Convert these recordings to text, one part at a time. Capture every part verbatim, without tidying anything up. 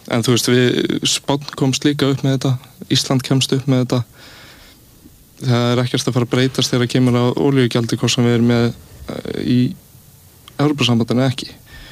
en þú veist, við Spánn komst líka upp með þetta, Ísland kemst upp með þetta. Það er ekkert að fara að breytast þegar kemur á olíugjaldi hvort sem við erum með í Evrópusambandinu ekki.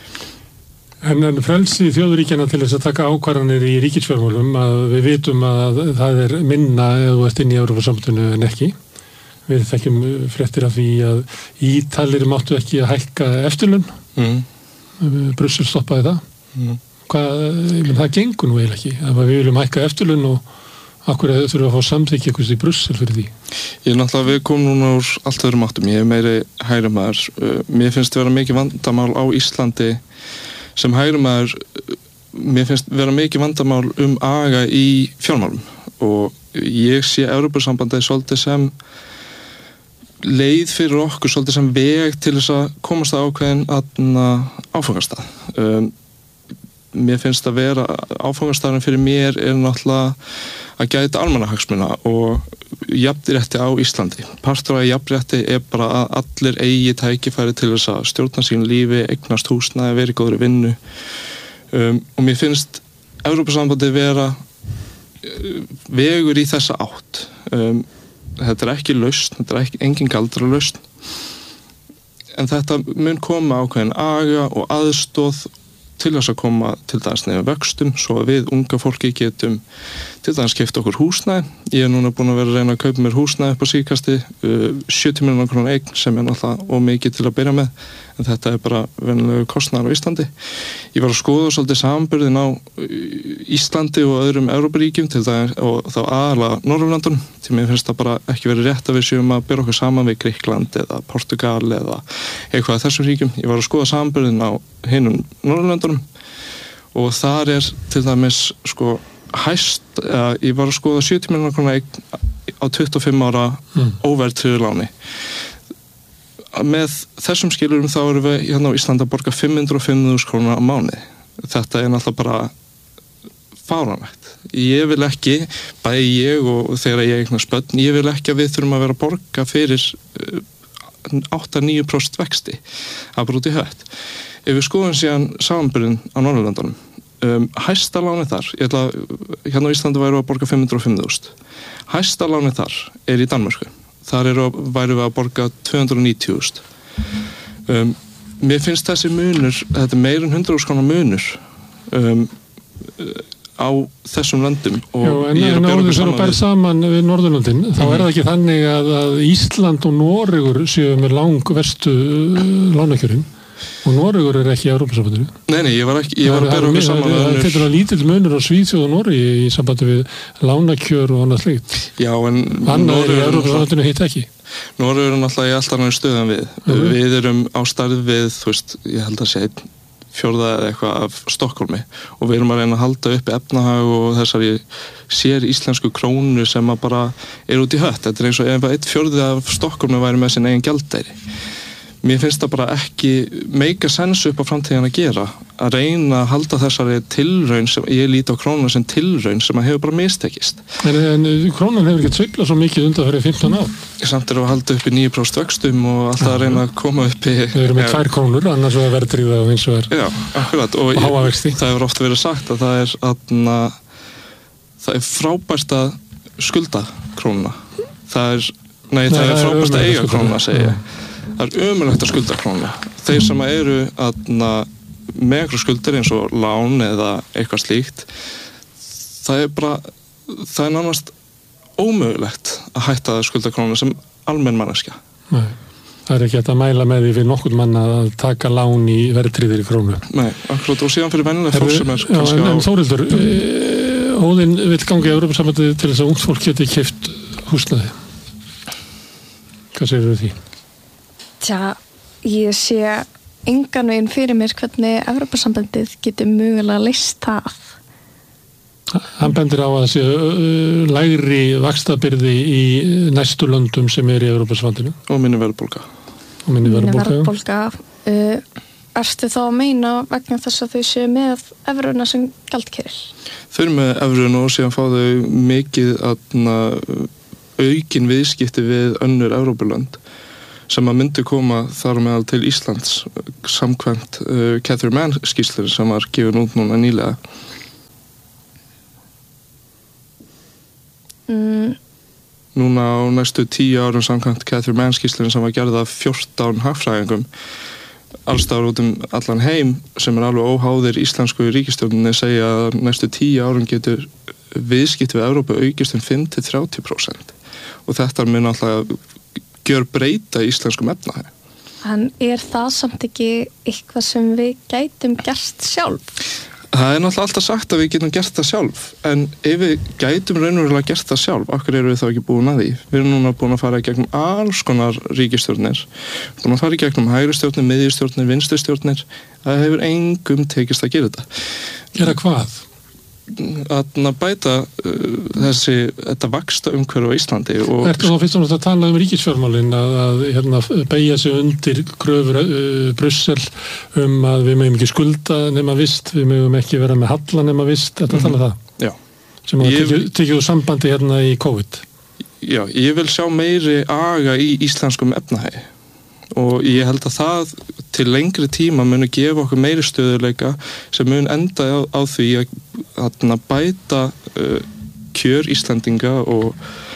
En, en frelsi þjóðríkjanna til þess að taka ákvarðanir í ríkisfjármálum, að við vitum að það er minna ef þú ert inn í Evrópusambandinu en ekki. Við þekkjum fréttir af því að Ítalir máttu ekki að hækka eftirlaun. Mm. Brussel stoppaði það. Mm. Hvað, menn það gengur nú eiginlega ekki. Ef við viljum hækka eftirlaun og akkur þau þurfum að fá samþykki eitthvað í Brussel fyrir því. Ég er náttúrulega, við komum núna úr allt öðrum áttum. Ég er meiri hægrimaður. Mér finnst vera mikið vandamál á Íslandi sem hægrimaður. Mér finnst vera mikið vandamál um aga í fjármálum og ég sé Evrópusambandið svolítið sem leið fyrir okkur, svolítið sem veg til þess að komast að ákveðin áfangastað. Um, mér finnst að vera áfangastafinn fyrir mér er náttúrulega að gæta almannahagsmuna og jafnrétti á Íslandi. Partur af jafnrétti er bara að allir eigi tækifæri til þess að stjórna sínu lífi, eignast húsnæði, vera í góðri vinnu. Um, og mér finnst Evrópusambandið vera vegur í þessa átt. Um, þetta er ekki lausn, þetta er ekki, engin galdra lausn. En þetta mun koma ákveðin aga og aðstoð til þess að koma til dæmis niður vöxtum svo að við unga fólki getum til dæmis keypt okkur húsnæði. Ég er núna búin að vera að reyna að kaupa mér húsnæði upp á síðkasti, uh, sjötíu milljónir króna eign sem er náttúrulega of mikið til að byrja með, en þetta er bara venjulegur kostnaður á Íslandi. Ég var að skoða svolítið samanburðin á Íslandi og öðrum Evrópuríkjum til dæmis og þá aðalega Norðurlöndunum, til mér finnst það bara ekki verið rétt að við séum að byrja okkur saman við Grikkland eða Portugal eða eitthvað af þessum ríkjum. Ég var að skoða samanburðin á hinum Norðurlöndunum og þar er til dæmis sko hæst, eða, ég var að skoða sjötíu milljónir króna eign á tuttugu og fimm ára mm. óverðtryggðu láni. Með þessum skilurum þá erum við hérna á Íslandi að borga fimm hundruð og fimm þúsund krónur á mánuði. Þetta er náttúrulega bara fáránlegt. Ég vil ekki, bæði ég og þegar ég eignast börn, ég vil ekki að við þurfum að vera að borga fyrir átta til níu prósent vexti. Það er bara út í hött. Ef við skoðum síðan samanburðinn á Norðurlöndunum, um, hæsta lánið þar, ég ætla að hérna á Íslandi væru að borga fimm hundruð og fimm þúsund. Hæsta lánið þar er í Danmörku. Þar eru, væru við að borga tvö hundruð og níutíu þúsund. Um, mér finnst þessi munur, þetta er meira en hundrað þúsund króna munur um, á þessum löndum. Og Jú, en en áður sem að bæra saman við Norðurlöndin, þá mm-hmm. er það ekki þannig að, að Ísland og Noregur séu með lang verstu lánakjörin. Og Noregur er ekki í Evrópusambandinu. Nei, nei, ég var ekki, ég var að bera okkur saman með önnur. Þetta er lítill munur á Svíþjóð og Noregi í sambandi við lánakjör og annað slíkt. Já, en annað er í Evrópusambandinu hitt ekki. Noregur er náttúrulega í allt annað stöðum við. Mm-hmm. Við erum á stærð við, þú veist, ég held að segja fjórða eða eitthvað af Stokkólmi og við erum að reyna að halda uppi efnahag og þessari sér íslensku krónu sem að bara er út í hött. Þetta er eins og ef einn fjórði af Stokkólmi væri með sin eigin gjaldeyri. Mér finnst það bara ekki meika sens upp á framtíðan að gera að reyna að halda þessari tilraun sem ég líti á krónuna sem tilraun sem að hefur bara mistekist. En, en krónan hefur ekki sveiflað svo mikið undan fyrir fimmtán ár. Samt er að halda upp í níu prósent vöxtum og alltaf að reyna að koma upp í... Við erum með tvær krónur, annars er verðtryggða og eins og er... Já, akkurat. Og, og háavexti. Það hefur oft verið sagt að það er, að, það er frábært að skulda krónuna. Það er, nei, nei, það er frábært að eiga krónuna, segja ég. Það er ömurlegt að skulda krónuna. Þeir sem eru að með eitthvað skuldir eins og lán eða eitthvað slíkt, það er bara, það er nánast ómögulegt að hætta að skulda krónuna sem almenn manneskja. Nei, það er ekki hægt að mæla með því fyrir nokkurn mann að taka lán í verðtryggðri krónu. Nei, akkurat, og síðan fyrir venjulega fólk sem er já, kannski en, á... En Þórhildur, Óðinn vill ganga í Evrópusambandið til þess að ungt fólk geti keypt húsnæði. Hvað segirðu því? Tja, ég sé engan veginn fyrir mér hvernig Evrópusambandið getur mögulega leyst það. Hann bendir á að sé uh, lægri vaxtabyrði í næstu löndum sem er í Evrópusambandinu. Og minni verðbólga. Og minni verðbólga. verðbólga. Uh, ertu þá að meina vegna þess að þau séu með evruna sem gjaldkeril? Þau eru með evruna og síðan fá þau mikið aðna, aukin viðskipti við önnur Evrópulönd sem að myndi koma þar meðal til Íslands samkvæmt uh, Catherine Mann skýrslur sem var gefin út núna nýlega. núna á næstu tíu árum samkvæmt Catherine Mann-skýrslunni sem var gerð af fjórtán hagfræðingum allstaðar út um allan heim sem er alveg óháðir íslensku ríkisstjórninni segja að næstu tíu árum getur viðskipti við Evrópu aukist um fimm til þrjátíu prósent og þetta mun alltaf gjör breyta íslenskum efnahag. En er það samt ekki eitthvað sem við gætum gert sjálf? Það er náttúrulega alltaf sagt að við getum gert það sjálf, en ef við gætum raunverulega gert það sjálf, af hverju erum við þá ekki búin að því? Við erum núna búin að fara í gegnum alls konar ríkisstjórnir, búin að fara í gegnum hægri stjórnir, miðjustjórnir, vinstri stjórnir, það hefur engum tekist að gera þetta. Gera hvað? Að bæta uh, þessi, þetta vaxta umhverfi á Íslandi. Og Ertu þá fyrst og náttúrulega að tala um ríkisfjármálin að, að hérna, beygja sig undir kröfur uh, Brussel um að við megum ekki skulda nema vist, við megum ekki vera með halla nema vist, þetta mm-hmm. tala það? Já. Sem að tekið, tekið úr sambandi hérna í COVID. Já, ég vil sjá meiri aga í íslenskum efnahagi og ég held að það til lengri tíma muni gefa okkur meiri stöðuleika sem mun enda á, á því að, að bæta uh, kjör Íslendinga og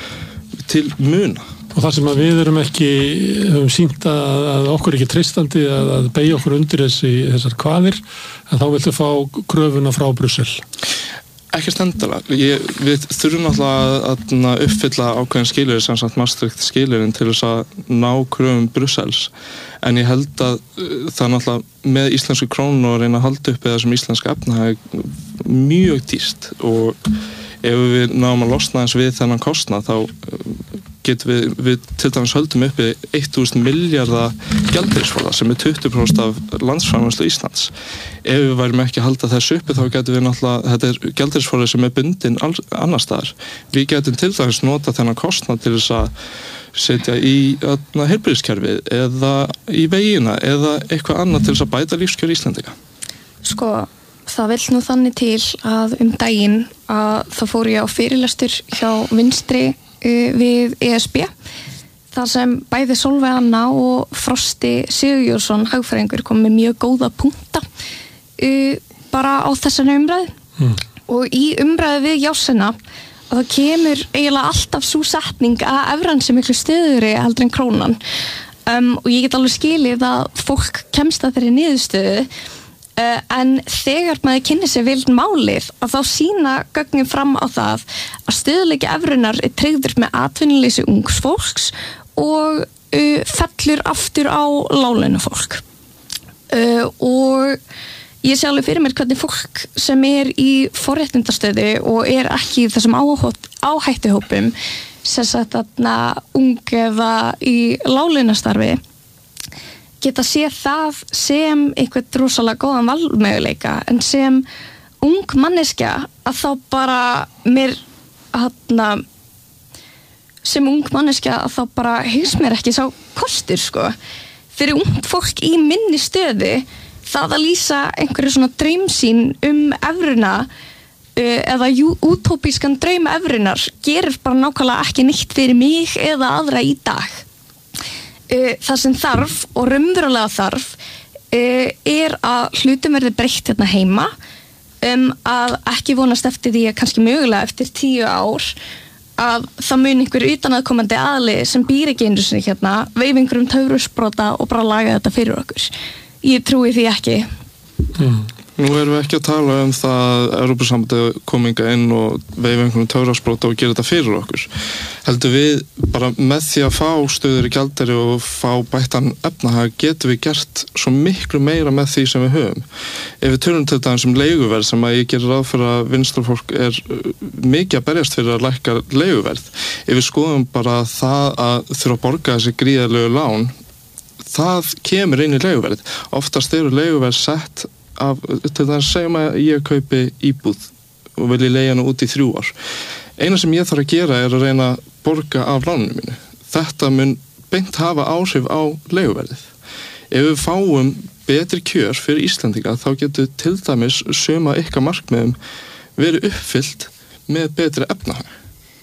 til muna. Og það sem að við erum ekki, höfum sýnt að, að okkur ekki treystandi að, að beigja okkur undir þessi, þessar kvaðir, en þá viltu fá kröfuna frá Brussel. Ekki stendalega. Ég, við þurfum náttúrulega að, að uppfylla ákveðin skilyrði sem sagt Maastricht skilyrðin til þess að ná kröfum Brussels. En ég held að það náttúrulega með íslensku krónu og reyna að halda upp eða sem íslenska efnahag mjög dýrt og ef við náum að losna eins við þennan kostnað þá getum við, við til dæmis höldum uppi þúsund milljarða gjaldeyrisforða sem er tuttugu prósent af landsframleiðslu Íslands. Ef við værum ekki að halda þessu uppi þá getum við náttúrulega, þetta er gjaldeyrisforði sem er bundinn annars staðar. Við getum til dæmis nota þennan kostnað til þess að setja í heilbrigðiskerfið eða í vegina eða eitthvað annað til þess að bæta lífskjör Íslendinga. Sko, það vill nú þannig til að um daginn að það fór ég á fyrirlestur hjá Vinstri við E S B þar sem bæði Sólveig Anna og Frosti Sigurjónsson hagfræðingur kom með mjög góða punkta uh, bara á þessari umræðu mm. og í umræðu við Jásina að það kemur eiginlega alltaf svo setning að evran sem miklu stöðuri heldur en krónan um, og ég get alveg skilið að fólk kemst að þeirri niðurstöðu Uh, en þegar maður kynni sér vel málið að þá sína gögnin fram á það að stöðuleiki evrunar er tryggður með atvinnuleysi ungs fólks og uh, fellur aftur á láglaunafólk uh, og ég sé alveg fyrir mér hvernig fólk sem er í forréttindastöðu og er ekki í þessum áhættuhópum sem sagt þarna ung eða í láglaunastarfi geta séð það sem einhvern rosalega góðan valmöguleika en sem ung manneskja að þá bara mér hana, sem ung manneskja að þá bara hins mér ekki sá kostur sko. Fyrir ungt fólk í minni stöðu það að lýsa einhverju svona draumsýn um evruna eða útópískan draum evrunar gerir bara nákvæmlega ekki neitt fyrir mig eða aðra í dag. Það sem þarf og raunverulega þarf er að hlutum verði breytt hérna heima um að ekki vonast eftir því að kannski mögulega eftir tíu ár að það mun einhver utanaðkomandi aðli sem býr ekki einu sinni hérna veif einhverjum töfrusbrota og bara laga þetta fyrir okkur. Ég trúi því ekki. Mm. Nú erum við ekki að tala um það að Evrópusambandið kominga inn og veif einhverjum töfrasbrota og gera þetta fyrir okkur. Heldur við bara með því að fá stöður í gjaldeyri og fá bættan efnahag getum við gert svo miklu meira með því sem við höfum. Ef við tölum til dæmis um leiguverð sem að ég gerir ráð fyrir að vinstrafólk er mikið að berjast fyrir að lækka leiguverð. Ef við skoðum bara það að þurfa að borga þessi gríðarlegu lán, það kemur inn í leiguverð. Oftast eru leiguverð sett af, til þess að segjum að ég kaupi íbúð og vil ég leigja hana út í þrjú ár. Eina sem ég þarf að gera er að reyna að borga af láninu mínu. Þetta mun beint hafa áhrif á leiguverðið. Ef við fáum betri kjör fyrir Íslendinga þá getur til dæmis suma ykkar markmiðum verið uppfyllt með betri efnahag.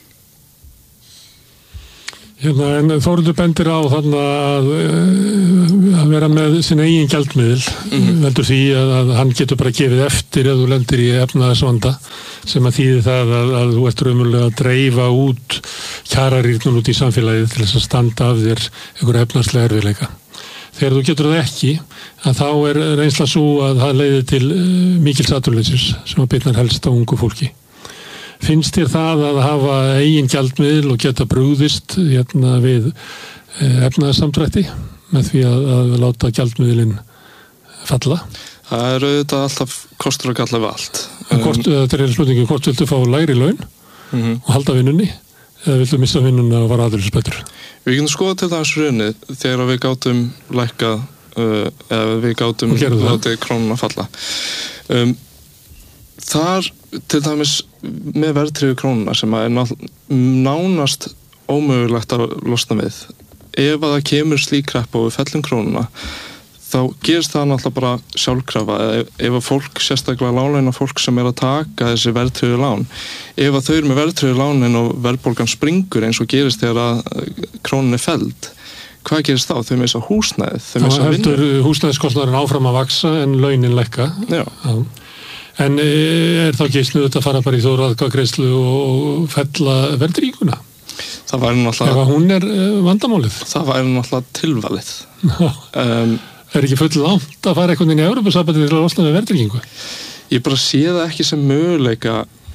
Hérna, en Þórður bendir á þarna að, að vera með sin eigin gjaldmiðil mm-hmm. veldur því að, að hann getur bara gefið eftir ef þú lendir í efnahagsvanda sem að þýði það að, að þú ert raunverulega að dreifa út kjararýrnum út í samfélagið til þess að standa af þér einhverja efnarslega erfiðleika. Þegar þú getur það ekki, að þá er reynsla svo að það leiðir til uh, mikils atvinnuleysis sem að bitnar helst á ungu fólki. Finnst þér það að hafa eigin gjaldmiðil og geta brugðist hérna, við uh, efnaðarsamdrætti með því að, að láta gjaldmiðilinn falla? Það er auðvitað alltaf kostur og galla við allt. Hvort, um, þetta er spurningu, hvort viltu fá lægri laun mm-hmm. og halda vinnunni eða viltu missa vinnunna og vara aðeinsbetur? Við getum skoðað til dæmis hrunið þegar við gátum lækkað uh, eða við gátum látið krónuna falla. Um, þar til dæmis með verðtryggðu krónuna sem er nánast ómögulegt að losna við. Ef að það kemur slík kreppa og við fellum krónuna þá gerist það náttúrulega bara sjálfkrafa ef, ef að fólk, sérstaklega láglauna fólk sem er að taka þessi verðtryggðu lán ef að þau eru með verðtryggðu lánin og verðbólgan springur eins og gerist þegar að krónan er felld, hvað gerist þá? Þau missa húsnæðið, þau missa vinnu. Þá heldur húsnæðiskostnaðurinn áfram að vaksa en launin lækka. Já. Já. En er þá ekki snuðt að fara bara í þjóðaratkvæðagreiðslu og fella verðtrygginguna? Það væri náttúrulega... Ef hún er vandamálið? Það væri náttúrulega tilvalið. um, Er ekki full langt að fara einhvern veginn í Evrópusambandið til að losna við verðtryggingu? Ég bara sé það ekki sem möguleika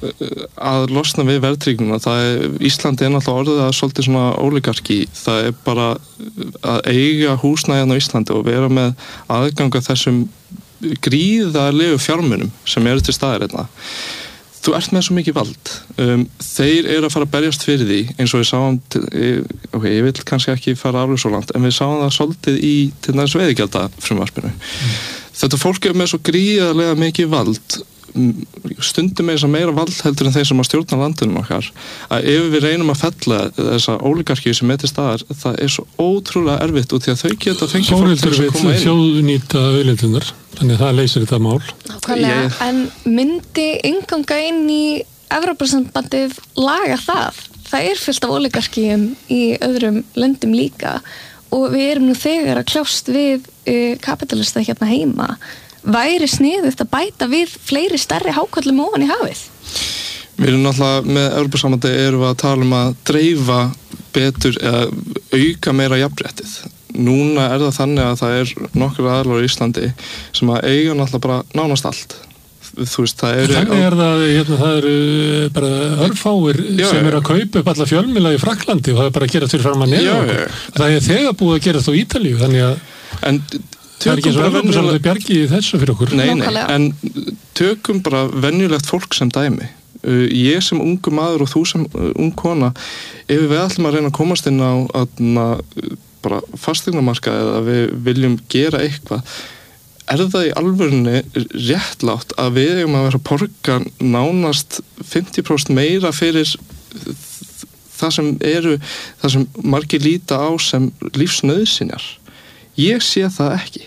að losna við verðtrygginguna. Það er, Íslandi er náttúrulega orðið að svolítið svona óligarki. Það er bara að eiga húsnæðan á Íslandi og vera með aðganga þessum gríðarlegu fjármunum sem eru til staðar hérna. Þú ert með svo mikið vald. Um, þeir eru að fara að berjast fyrir því eins og við sáum, til, ok, ég vil kannski ekki fara alveg svo langt, en við sáum það svolítið í til næst veiðigjalda frumvarpinu. Mm. Þetta fólk er með svo gríðarlega mikið vald, stundum með þess að meira vald heldur en þeir sem að stjórna landinu okkar, að ef við reynum að fella þessa óligarkíu sem er til staðar, það er svo ótrúlega erfitt út því að þau geta fengið fólk til að koma inn. Þjóðnýta auðlindirnar, þannig að það leysir þetta mál. Nákvæmlega, ég... en myndi innganga inn í Evrópusambandið laga það? Það er fullt af óligarkíum í öðrum löndum líka og við erum nú þegar að kljást við uh, kapitalista hérna heima. Væri sniðugt að bæta við fleiri stærri háköllum ofan í hafið? Við erum náttúrulega með Evrópusambandi erum við að tala um að dreifa betur eða auka meira jafnréttið. Núna er það þannig að það er nokkur aðlar í Íslandi sem að eiga náttúrulega bara nánast allt. Þú veist, það eru... Þannig er það, hérna, það eru bara örfáir já, sem eru að kaupa upp alla fjölmiðla í Frakklandi og það er bara að gera fyrir fram að neða okkur. Það er þegar búið að gera það á Ítalíu, þannig að... En, það er ekki eins og Evrópusambandið bjargi þessu fyrir okkur. Nei, nei, en tökum bara venjulegt fólk sem dæmi. Ég sem ungu maður og þú sem ung kona, ef við ætlum að reyna að komast inn á aðna, bara fasteignamarkað eða við viljum gera eitthvað, er það í alvörunni réttlátt að við eigum að vera að borga nánast fimmtíu prósent meira fyrir það sem eru, það sem margir líta á sem lífsnauðsynjar? Ég sé það ekki.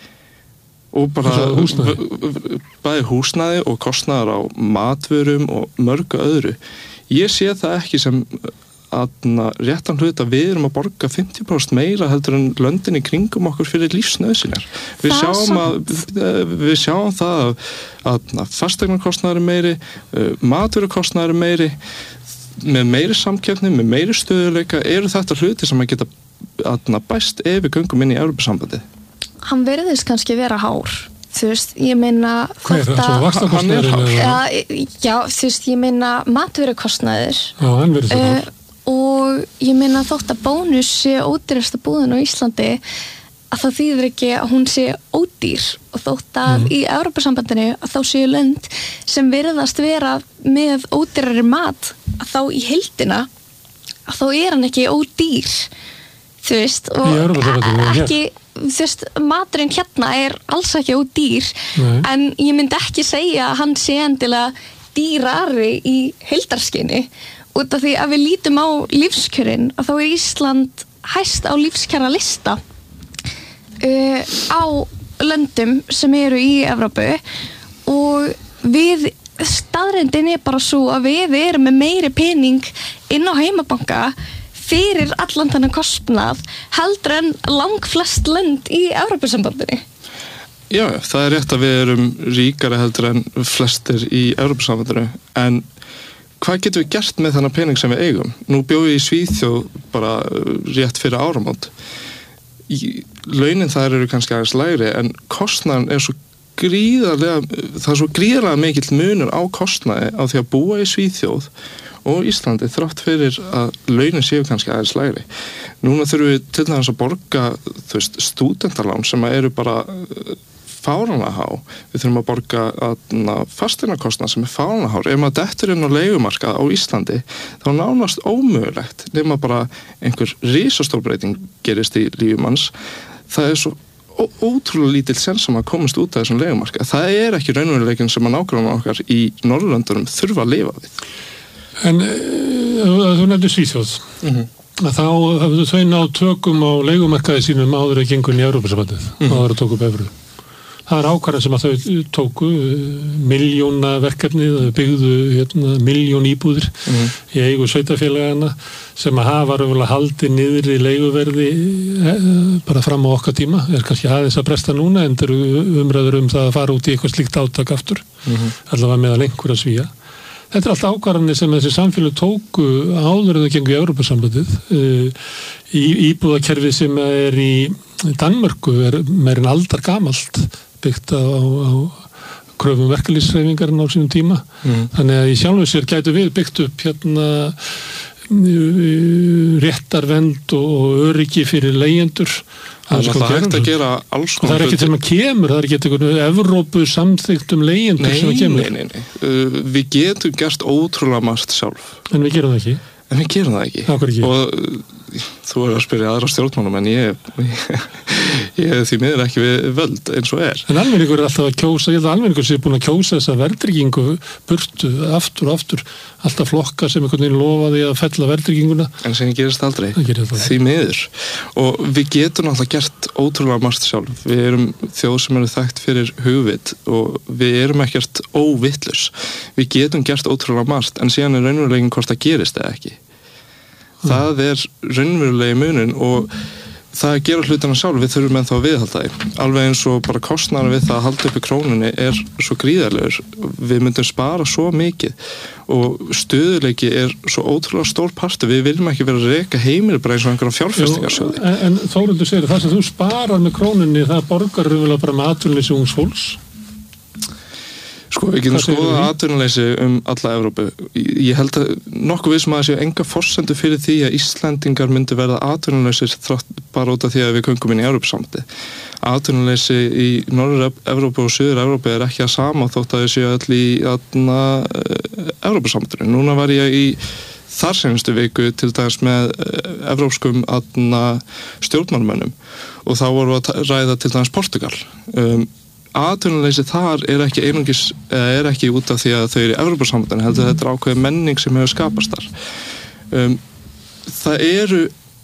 Og bara húsnæði. bæði húsnæði og kostnaðar á matvörum og mörgu öðru. Ég sé það ekki sem aðna réttan hlut að við erum að borga fimmtíu prósent meira heldur en löndin í kringum okkur fyrir lífsnauðsynjar. Við sjáum að við sjáum það að, að fasteignakostnaður er meiri, matvörukostnaður er meiri, með meiri samkeppni, með meiri stöðuleika eru þetta hluti sem að geta aðna bæst ef við göngum inn í Evrópusambandið. Hann verðist kannski vera hár. Þú veist, ég meina Hver, þetta... Hann er hár? Ja, já, þú veist, ég meina matvörukostnaður. Já, hann verðist vera hár. Uh, og ég meina þótt að Bónus sé ódýrasta búðin á Íslandi að það þýðir ekki að hún sé ódýr og þótt að mm. í Evrópusambandinu að þá séu lönd sem virðast vera með ódýrari mat að þá í heildina að þá er hann ekki ódýr. Þú veist, og ekki, þú veist, maturinn hérna er alls ekki ódýr, Nei. En ég myndi ekki segja að hann sé endilega dýrari í heildarskinni, út af því að við lítum á lífskjörin, að þá er Ísland hæst á lífskjara lista uh, á löndum sem eru í Evrópu og við, staðreyndin er bara svo að við erum með meiri pening inn á heimabanka fyrir allan þennan kostnað heldur en langflest lönd í Evrópusambandinu. Já, það er rétt að við erum ríkari heldur en flestir í Evrópusambandinu, en hvað getum við gert með þennan pening sem við eigum? Nú bjó ég í Svíþjóð bara rétt fyrir áramót. Í, launin þar eru kannski aðeins lægri en kostnaðan er svo gríðarlega, það er svo gríðarlega mikill munur á kostnaði á því að búa í Svíþjóð og Íslandi þrátt fyrir að launin séu kannski aðeins lægri. Núna þurfum við til dæmis að borga, þú veist, stúdentalán sem eru bara fáránlega há. Við þurfum að borga fasteignakostnað sem er fáránlega hár. Ef maður dettur inn á leigumarkað á Íslandi þá er nánast ómögulegt nema bara einhver risastór breyting gerist í lífi manns. Það er svo ó- ótrúlega lítill sens að maður komast út af þessum leigumarkað. Það er ekki raunveruleikinn sem að nágrannar okkar í Norðurlöndunum þurfa að lifa við. En uh, þú nefnir Svíþjóð. Mhm. Þá hafðu þau náð tökum á leigumarkaði sínum áður að gengur í Evrópusambandið, Mhm. áður að tóku upp evru. Það er ákvarðan sem að þau tóku, miljóna verkefni, þau byggðu hérna, miljón íbúðir Mhm. í eigu sveitafélagana sem að hafa raunverulega haldið niður í leiguverði eh, bara fram á okkar tíma. Er kannski aðeins að bresta núna en það eru umræður um það að fara út í eitthvað slíkt átak aftur, Mhm. allavega meðal einhverja Svía. Þetta er allt ákvarðanir sem þessi samfélag tóku áður en þau gengu í Evrópusambandið. Í íbúðakerfi sem er í Danmörku er meir en aldar gamalt, byggt á, á kröfum verkalýðshreyfingarinn á sínum tíma. Mhm. Þannig að í sjálfu sér gætu við byggt upp hérna réttarvernd og öryggi fyrir leigjendur. Það er alltaf hægt að gera alls Og það er ekki til að kemur, það er ekki eitthvað Evrópu samþykkt um leigjendur Nei, sem að kemur. nei, nei, nei. Uh, við getum gert ótrúlega margt sjálf. En við gerum það ekki. En við gerum það ekki. Af hverju ekki? Og uh, þú er að spyrja aðra stjórnmálum en ég, ég, ég er því miður ekki við völd eins og er. En almenningur er alltaf að kjósa, ég held að almenningur sé búin að kjósa þessa verðtryggingu burtu, aftur og aftur, alltaf flokka sem einhvern veginn lofaði að fella verðtrygginguna. En sem ég gerist aldrei. Það gerir það. Því miður. Og við getum alltaf gert ótrúlega margt sjálf. Við erum þjóð sem eru þekkt fyrir hugvit og við erum ekkert óvitlaus. Við getum gert ótrúlega margt en síðan er raunverulegin hvort það gerist eða ekki. Það er raunverulegi munun og það að gera hlutina sjálf, við þurfum ennþá að viðhalda því. Alveg eins og bara kostnaðurinn við það að halda upp í krónunni er svo gríðarlegur. Við myndum spara svo mikið og stöðuleiki er svo ótrúlega stór partur. Við viljum ekki vera að reka heimili bara eins og einhverjum fjárfestingarsjóði. En, en Þórhildur segir að það sem þú sparar með krónunni, það borgar raunverulega bara með atvinnuleysi ungs fólks. Sko, við getum Hvað segirðu skoðað því? atvinnuleysi um alla Evrópu. Ég ég held að nokkuð vissum að það séu enga forsendur fyrir því að Íslendingar myndu verða atvinnulausir þrátt bara út af því að við göngum inn í Evrópusambandið. Atvinnuleysi í Norður-Evrópu og Suður-Evrópu er ekki að sama þótt að þau séu öll í aðna Evrópusambandinu. Núna var ég í þar senastu viku til dæmis með evrópskum aðna stjórnmálmönnum og þá vorum við að ræða til dæmis Portugal. Um, Atvinnuleysi þar er ekki einungis, er ekki út af því að þau eru í Evrópusambandinu, heldur þetta er ákveðin menning sem hefur skapast þar. Um, það eru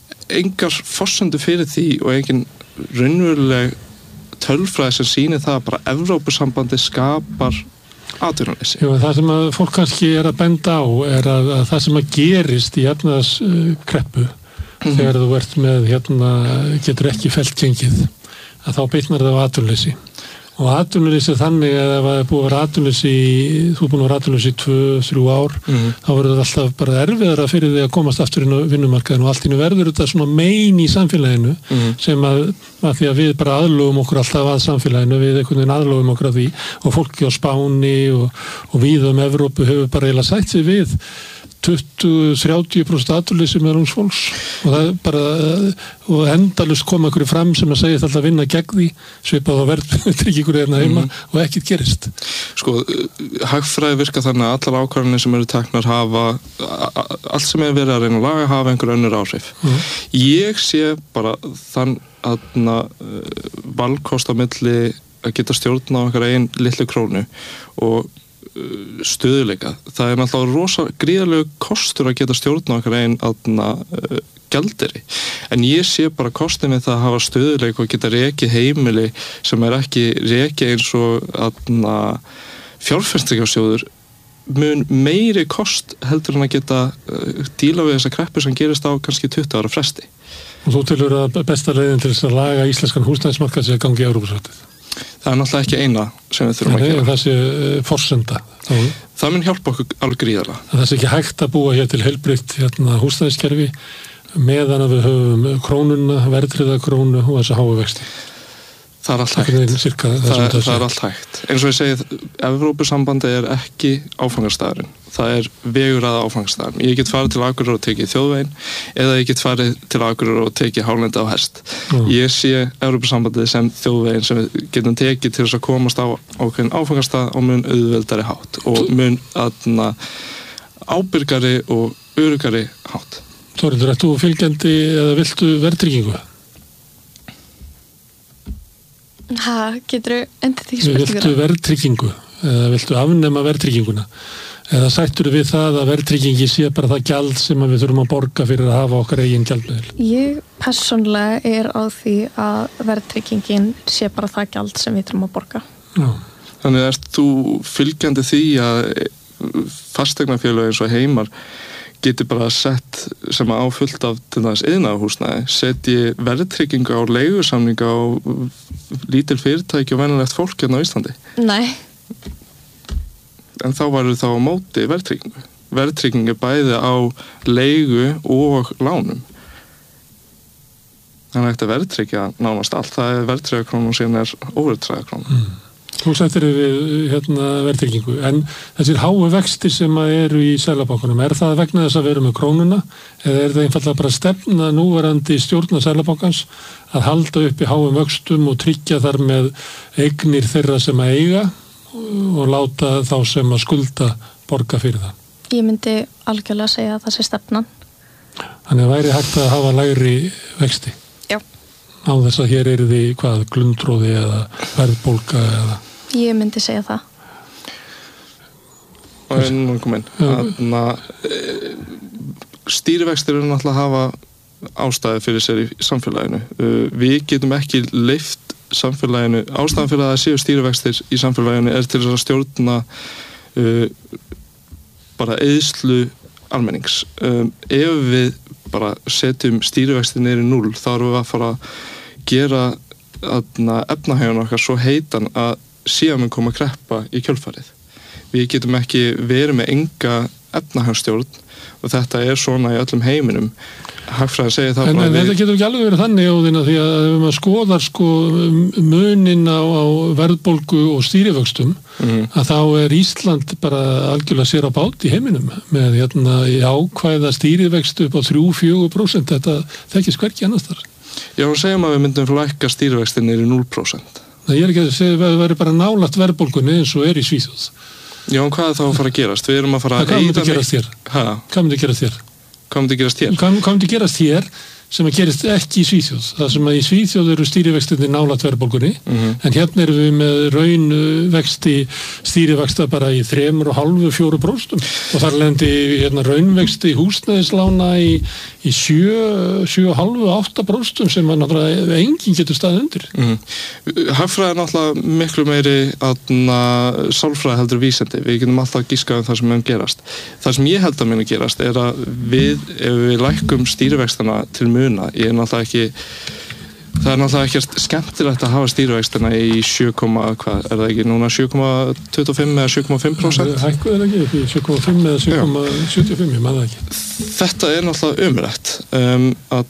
engar forsendur fyrir því og engin raunveruleg tölfræði sem sýnir það að bara Evrópusambandi skapar atvinnuleysi. Jú, það sem að fólk kannski er að benda á er að, að það sem að gerist í efnahagskreppu mm-hmm. þegar þú ert með hérna, getur ekki fellt gengið, að þá bitnar það á atvinnuleysi. Og atvinnuleysi þannig að ef það er búið að vera atvinnuleysi, þú er búin að vera atvinnuleysi í tvö, þrjú ár, mm-hmm. þá verður það alltaf bara erfiðara fyrir því að komast aftur inn á vinnumarkaðinu og allt í nú verður þetta svona mein í samfélaginu mm-hmm. sem að, að því að við bara aðlögum okkur alltaf að samfélaginu, við einhvern veginn aðlögum okkur að því og fólki á Spáni og, og við um Evrópu hefur bara eiginlega sætt sig við tuttugu til þrjátíu prósent atvinnuleysi með ungs fólks og það er bara og endalaust koma ykkur fram sem að segja alltaf að vinna gegn því svipað á verðtryggingu hérna heima mm. og ekkert gerist. Sko, hagfræði virka þannig að allar ákvarðanir sem eru teknar hafa allt sem er verið að reyna að laga hafa einhver önnur áhrif. Mm. Ég sé bara þann að valkost á milli að geta stjórna á einhver einn litlu krónu og stöðuleika. Það er náttúrulega rosa gríðarlegu kostur að geta stjórna okkar einn aðna uh, gjaldeyri. En ég sé bara kostin við það að hafa stöðuleika og geta rekið heimili sem er ekki rekið eins og aðna fjárfestingarsjóður mun meiri kost heldur en að geta uh, díla við þessa kreppu sem gerist á kannski tuttugu ára fresti. Og þú telur að besta leiðin til þess að laga íslenskan húsnæðismarkað sé að gangi í Evrópusambandið? Það er náttúrulega ekki eina sem við þurfum Nei, að gera. Það sé forsenda. Þá, það mun hjálpa okkur alveg gríðarlega. Það sé ekki hægt að búa hér til heilbrigt hérna, húsnæðiskerfi meðan að við höfum krónuna, verðtryggða krónu og þessi háu vexti. Það er allt hægt. Cirka, það, það, það er allt hægt. Eins og ég segi, Evrópusambandið er ekki áfangastæðurinn. Það er vegur að áfangastæðurinn. Ég get farið til Akureyrar og tekið þjóðveginn eða ég get farið til Akureyrar og tekið hálenda á hest. Mm. Ég sé Evrópusambandið sem þjóðveginn sem við getum tekið til þess að komast á ákveðin áfangastæð og mun auðveldari hátt og mun aðna ábyrgari og öruggari hátt. Þórhildur, ert þú fylgjandi eða viltu verðtryggingu? Ha, getur þú endur því spurninguna? Viltu verðtryggingu eða viltu afnema verðtrygginguna eða sættur við það að verðtryggingi sé bara það gjald sem við þurfum að borga fyrir að hafa okkar eigin gjaldmiðil? Ég persónlega er á því að verðtryggingin sé bara það gjald sem við þurfum að borga. Já. Þannig ert þú fylgjandi því að fasteignafélög eins og Heimar geti bara sett sem á fullt af til þess iðnaðarhúsnæði, setji verðtryggingu á leigusamninga og lítil fyrirtæki og venjulegt fólk hérna á Íslandi. Nei. En þá varu þá á móti verðtryggingu. Verðtryggingu bæði á leigu og lánum. Þannig að þetta verðtryggja nánast allt. Það er verðtryggja krónu og síðan er óverðtryggja krónu. Mm. Þú settir við hérna, verðtryggingu, en þessir háu vextir sem eru í Seðlabankanum, er það vegna þess að vera með krónuna eða er það einfallega bara stefna núverandi stjórnar Seðlabankans að halda upp í háum vöxtum og tryggja þar með eignir þeirra sem að eiga og láta þá sem að skulda borga fyrir það? Ég myndi algjörlega segja að það sé stefnan. Þannig að væri hægt að hafa lægri vexti? Já. Á þess að hér eru því hvað, glundróði eða verðbólga eða... Ég myndi segja það. Og einn og komin. Þannig að stýrivextir eru náttúrulega að hafa ástæði fyrir sér í samfélaginu. Við getum ekki leyft samfélaginu, ástæðan fyrir að það séu stýrivextir í samfélaginu er til þess að stjórna uh, bara eyðslu almennings. Um, ef við bara setjum stýrivextir niður í núll, þá erum við að fara að gera efnahaginn okkar svo heitan að síðan mun koma kreppa í kjölfarið. Við getum ekki verið með enga efnahagsstjórn og þetta er svona í öllum heiminum. Hagfræðin segir það en, bara en við... þetta getur ekki alveg verið þannig Óðina því að ef maður skoðar sko munin á, á verðbólgu og stýrivöxtum mm. að þá er Ísland bara algjörlega sér á bát í heiminum með hérna ákvæða stýrivöxt upp á þrjú til fjögur prósent þetta þekkist hvergi annars þar. Já, og segjum að við myndum lækka stýrivextin niður í núll prósent. Það er ekki að segja að það væri bara nálægt verðbólgunni eins og er í Svíþjóð. Já, en hvað er þá að fara að gerast? Við erum að fara að... Hvað myndi gerast hér? Hæ? Hvað myndi gerast hér? Hvað myndi gerast hér? Hvað, hvað myndi gerast hér sem að gerist ekki í Svíþjóð? Það sem að í Svíþjóð eru stýrivextinni nálægt verðbólgunni, mm-hmm. en hérna erum við með raunvexti stýrivexta bara í þremur og hálfu fjóru prósentum og þar lendi hérna raunvexti húsnæðislána í, í sjö, sjö og hálfu, átta prósentum sem að náttúrulega enginn getur staðið undir. Mm-hmm. Hagfræði er náttúrulega miklu meiri aðna sálfræði heldur vísindi. Við getum alltaf gískað um það sem mun gerast. Það sem ég held að muni gerast er að við, ef við lækkum stýrivextana til muna, ég er náttúrulega ekki það er náttúrulega ekki skemmtilegt að hafa stýrivextina í sjö, hvað er það ekki núna sjö komma tuttugu og fimm eða sjö komma fimm prósent? Hækkuð er ekki upp í sjö komma fimm eða sjö komma sjötíu og fimm, ég maður ekki. Þetta er náttúrulega umrætt um,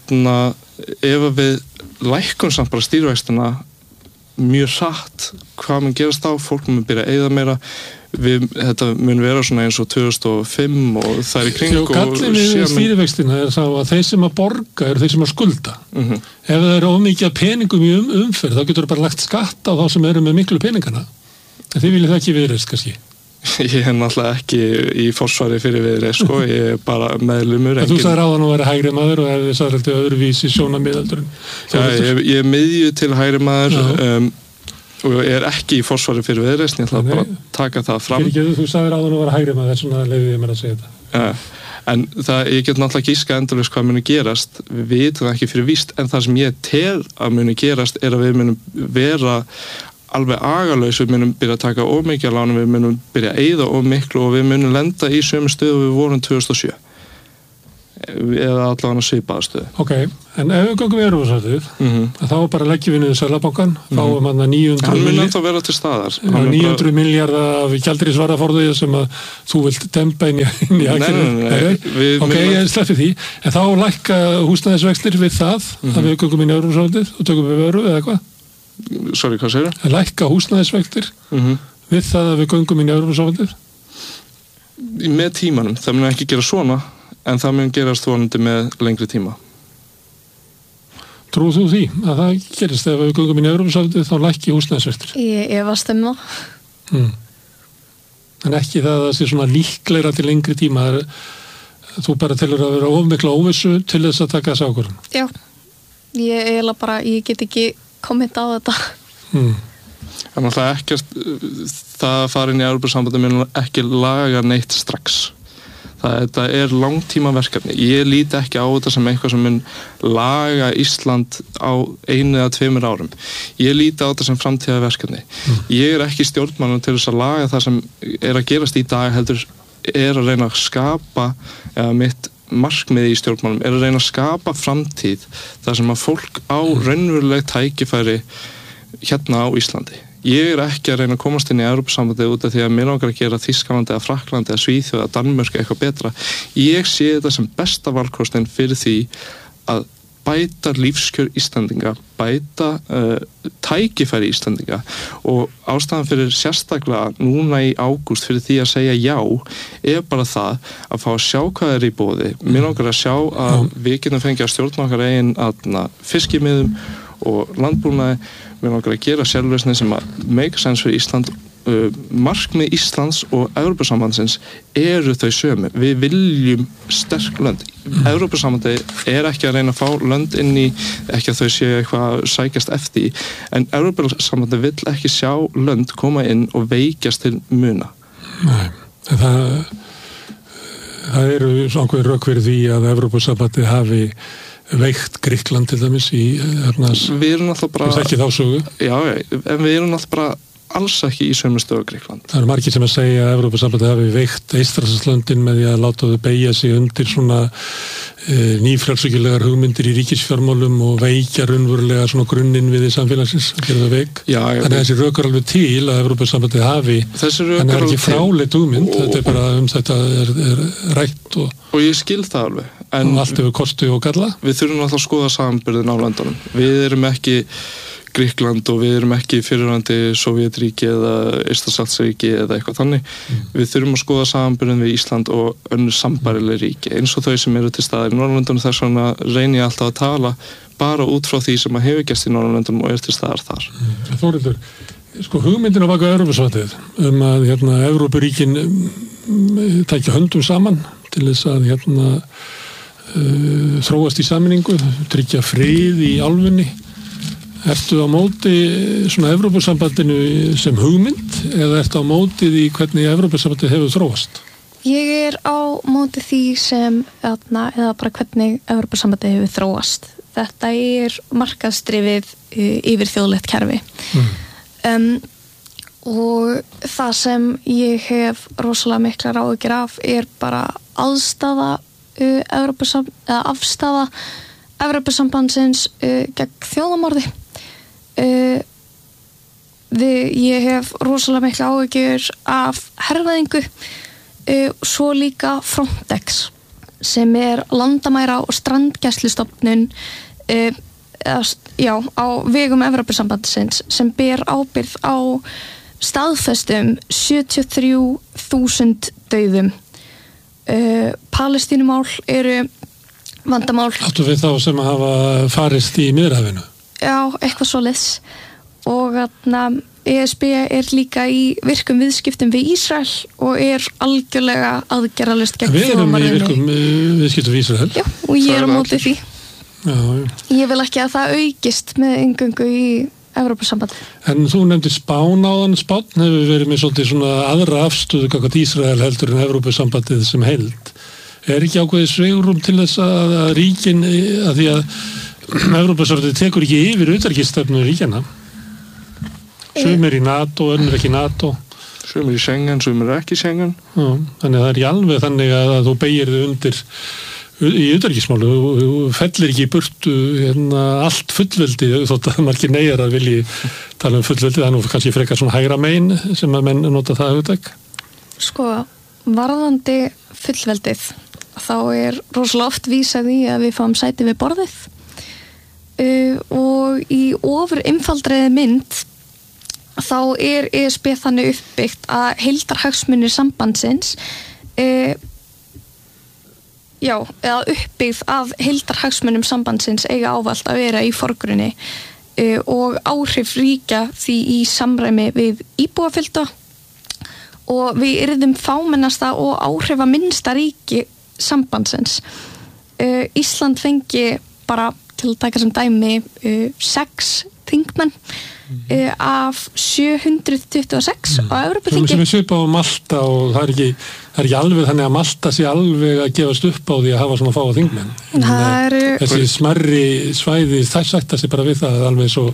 að ef við lækkum samt bara stýrivextina mjög hratt, hvað mun gerast þá, fólk mun byrja að eyða meira. Við, þetta mun vera svona eins og tvö þúsund og fimm og það er í kring. Jó, gallin við stýrivextina er þá að þeir sem að borga eru þeir sem að skulda. Mm-hmm. Ef það eru ómikið að peningum í um, umferð þá getur það bara lagt skatt á þá sem eru með miklu peningana. En þið viljið það ekki Viðreisn kannski? Ég er náttúrulega ekki í forsvari fyrir Viðreisn, sko, ég er bara meðlumur. Engin... Þú sagði ráðan að vera hægri maður og hefði sagði öðruvísi sjónarmiðaldur. Já, ég, ég er miðju til hægri maður og ég er ekki í forsvari fyrir Viðreisn, ég ætla bara að taka það fram. Ekki, þú sagði ráðan að vera hægri maður, þess vegna leiði ég mér að segja þetta. Ja, en það, ég get náttúrulega gíska endurlega hvað muni gerast, við vitum ekki fyrir víst, en það sem ég tel að muni gerast er að við munum vera alveg agalaus, við munum byrja að taka of mikið á lánum, við munum byrja að eyða of miklu og við munum lenda í sömu stöðu við vorum tvö þúsund og sjö. eða allavega svipaðastöðu. Ok, en ef við göngum í Evrópusambandið, mm-hmm. þá bara leggjum við niður Seðlabankann, mm-hmm. fáum hann að níu hundruð hann mun ennþá vera til staðar níu hundruð milljarða af gjaldeyrisvaraforði sem að þú vilt dempa inn í, inn í hagkerfið. Nei, nei, nei, nei. Ok, ég sleppi því, en þá lækka húsnæðisvextir við það mm-hmm. að við göngum inn í Evrópusambandið og tökum við vöru eða hvað? Sorry, hvað segir það? Lækka húsnæðisvextir mm-hmm. við það að við göngum inn í Evrópusambandið? Með tímanum, það mun ekki gera svona en það mun gerast vonandi með lengri tíma. Trúð þú því að það gerist ef við göngum inn í Evrópusambandið þá lækki húsnæðisvextir? Ég efast um það. Hmm. En ekki það að það sé svona líklegra til lengri tíma. Þú bara telur að vera ofmikla óvissu til þess að taka þessu ákvörðun? Já, ég eiginlega bara, ég get ekki kommenta á þetta. Hmm. En alltaf ekkert það að fara inn í Evrópusambandið mun ekki laga neitt strax. Það þetta er langtíma verkefni. Ég líti ekki á þetta sem eitthvað sem mun laga Ísland á einu eða tveimur árum. Ég líti á þetta sem framtíða verkefni. Mm. Ég er ekki stjórnmálum til þess að laga það sem er að gerast í dag heldur er að reyna að skapa eða mitt markmið í stjórnmálum er að reyna að skapa framtíð þar sem að fólk á raunveruleg tækifæri hérna á Íslandi. Ég er ekki að reyna að komast inn í Evrópusambandið út af því að mér langar að gera Þýskalandi eða Frakklandi eða Svíþjóð eða Danmörk eitthvað betra. Ég sé þetta sem besta valkostin fyrir því að bæta lífskjör Íslendinga, bæta uh, tækifæri Íslendinga og ástæðan fyrir sérstaklega núna í ágúst fyrir því að segja já er bara það að fá að sjá hvað er í boði. Mér langar að sjá að við getum fengið að stjórna okkar eigin fiskimiðum og landbúnaði. Mér langar að gera sérlausnir sem að make sense fyrir Ísland. Uh, markmið Íslands og Evrópusambandsins eru þau sömu. Við viljum sterk lönd. Mm. Evrópusambandið er ekki að reyna að fá lönd inn í, ekki að þau séu eitthvað sækjast eftir, en Evrópusambandið vill ekki sjá lönd koma inn og veikjast til muna. Nei, það, það eru svona rök fyrir því að Evrópusambandið hafi veikt Grikkland til dæmis í ernas, við erum alltaf bara ekki þá sögu. Já, en við erum alltaf bara alls ekki í sömu stöðu Grikkland. Það eru margir sem að segja að Evrópusambandið hafi veikt Eystrasaltslöndin með því að láta þau beygja sig undir svona e, nýfrjálshyggjulegar hugmyndir í ríkisfjármálum og veikja raunverulega svona grunninn við í samfélagsins að gera þau veik. Já, já, þannig að þessi rök er alveg til að Evrópusambandið hafi, þannig er ekki fráleit hugmynd, og, þetta er bara um þetta er, er rætt og, og ég skil það alveg. En og allt hefur kosti og galla. Við þurfum alltaf að skoða samanburðin á löndunum. Við erum ekki Grikkland og við erum ekki fyrirvændi Sovétríki eða Eystrasaltsríki eða eitthvað þannig. Mm. Við þurfum að skoða samanburðin við Ísland og önnur sambærileg ríki eins og þau sem eru til staðar í Norðurlöndunum. Þess vegna reyni ég alltaf að tala bara út frá því sem að hefur gerst í Norðurlöndunum og er til staðar þar. Mm. Þórildur, sko hugmyndin á bak við Evrópusambandið um að hérna Evrópuríkin um, tækja höndum saman til þess að hérna uh, þróast í sameiningu, tryggja frið í álfunni. Ertu á móti svona Evrópusambandinu sem hugmynd eða ertu á móti því hvernig Evrópusambandið hefur þróast? Ég er á móti því sem eða, eða bara hvernig Evrópusambandið hefur þróast. Þetta er markaðsdrifið yfir þjóðlegt kerfi. Mm. Um, og það sem ég hef rosalega miklar áhyggjur af er bara aðstaða uh, Evrópusamband, eða afstaða Evrópusambandsins uh, gegn þjóðamorði. Uh, við, ég hef rosalega mikla áhyggjur af hervæðingu uh, svo líka Frontex sem er landamæra og strandgæslustofnun uh, já, á vegum Evrópusambandsins sem ber ábyrgð á staðfestum sjötíu og þrjú þúsund dauðum. Uh, Palestínumál eru vandamál. Áttu við þá sem hafa farist í Miðjarðarhafinu? Já, eitthvað svoleiðis. Og þarna E S B er líka í virkum viðskiptum við Ísrael og er algjörlega aðgerðalaust gegn þjóðamorðinu. Við erum í virkum viðskiptum við Ísrael. Já, og ég er á móti því. Já, já. Ég vil ekki að það aukist með inngöngu í Evrópusambandið. En þú nefndir Spán áðan. Spán hefur verið með svolítið svona aðra afstöðu gagnvart Ísrael heldur en Evrópusambandið sem heild. Er ekki ákveðið svigrúm til þess að, að ríkin, að því að Evrópusambandið tekur ekki yfir utanríkisstefnu ríkjanna? Sumir í NATO, önnur ekki NATO. Sumir í Schengen, sumir ekki Schengen. Já, þannig að það er ekki alveg þannig að, að þú beygir þig undir í utanríkismálu, þú fellir ekki í burtu hérna, allt fullveldi þótt að margir neyjar að vilji tala um fullveldi, það er nú kannski frekar svona hægra megin sem að menn nota það hugtak. Sko, varðandi fullveldið, þá er rosalega oft vísað í að við fáum sæti við borðið uh, og í ofur einfaldriði mynd þá er E S B þannig uppbyggt að heildarhagsmunir sambandsins uh, já, eða uppbyggð af heildarhagsmunum sambandsins eiga ávallt að vera í forgrunni uh, og áhrif ríkja því í samræmi við íbúafjölda og við yrðum fámennasta og áhrifa minnsta ríki sambandsins. Uh, Ísland fengi bara til að taka sem dæmi uh, sex þingmenn uh, af sjö hundruð tuttugu og sex mm. á Evrópuþingi. Sem er svipað á Malta og það er ekki, það er ekki alveg þannig að Malta sé alveg að gefast upp á því að hafa svona fáa þingmenn. Er, þessi smerri svæði þær sætta sig bara við það alveg svo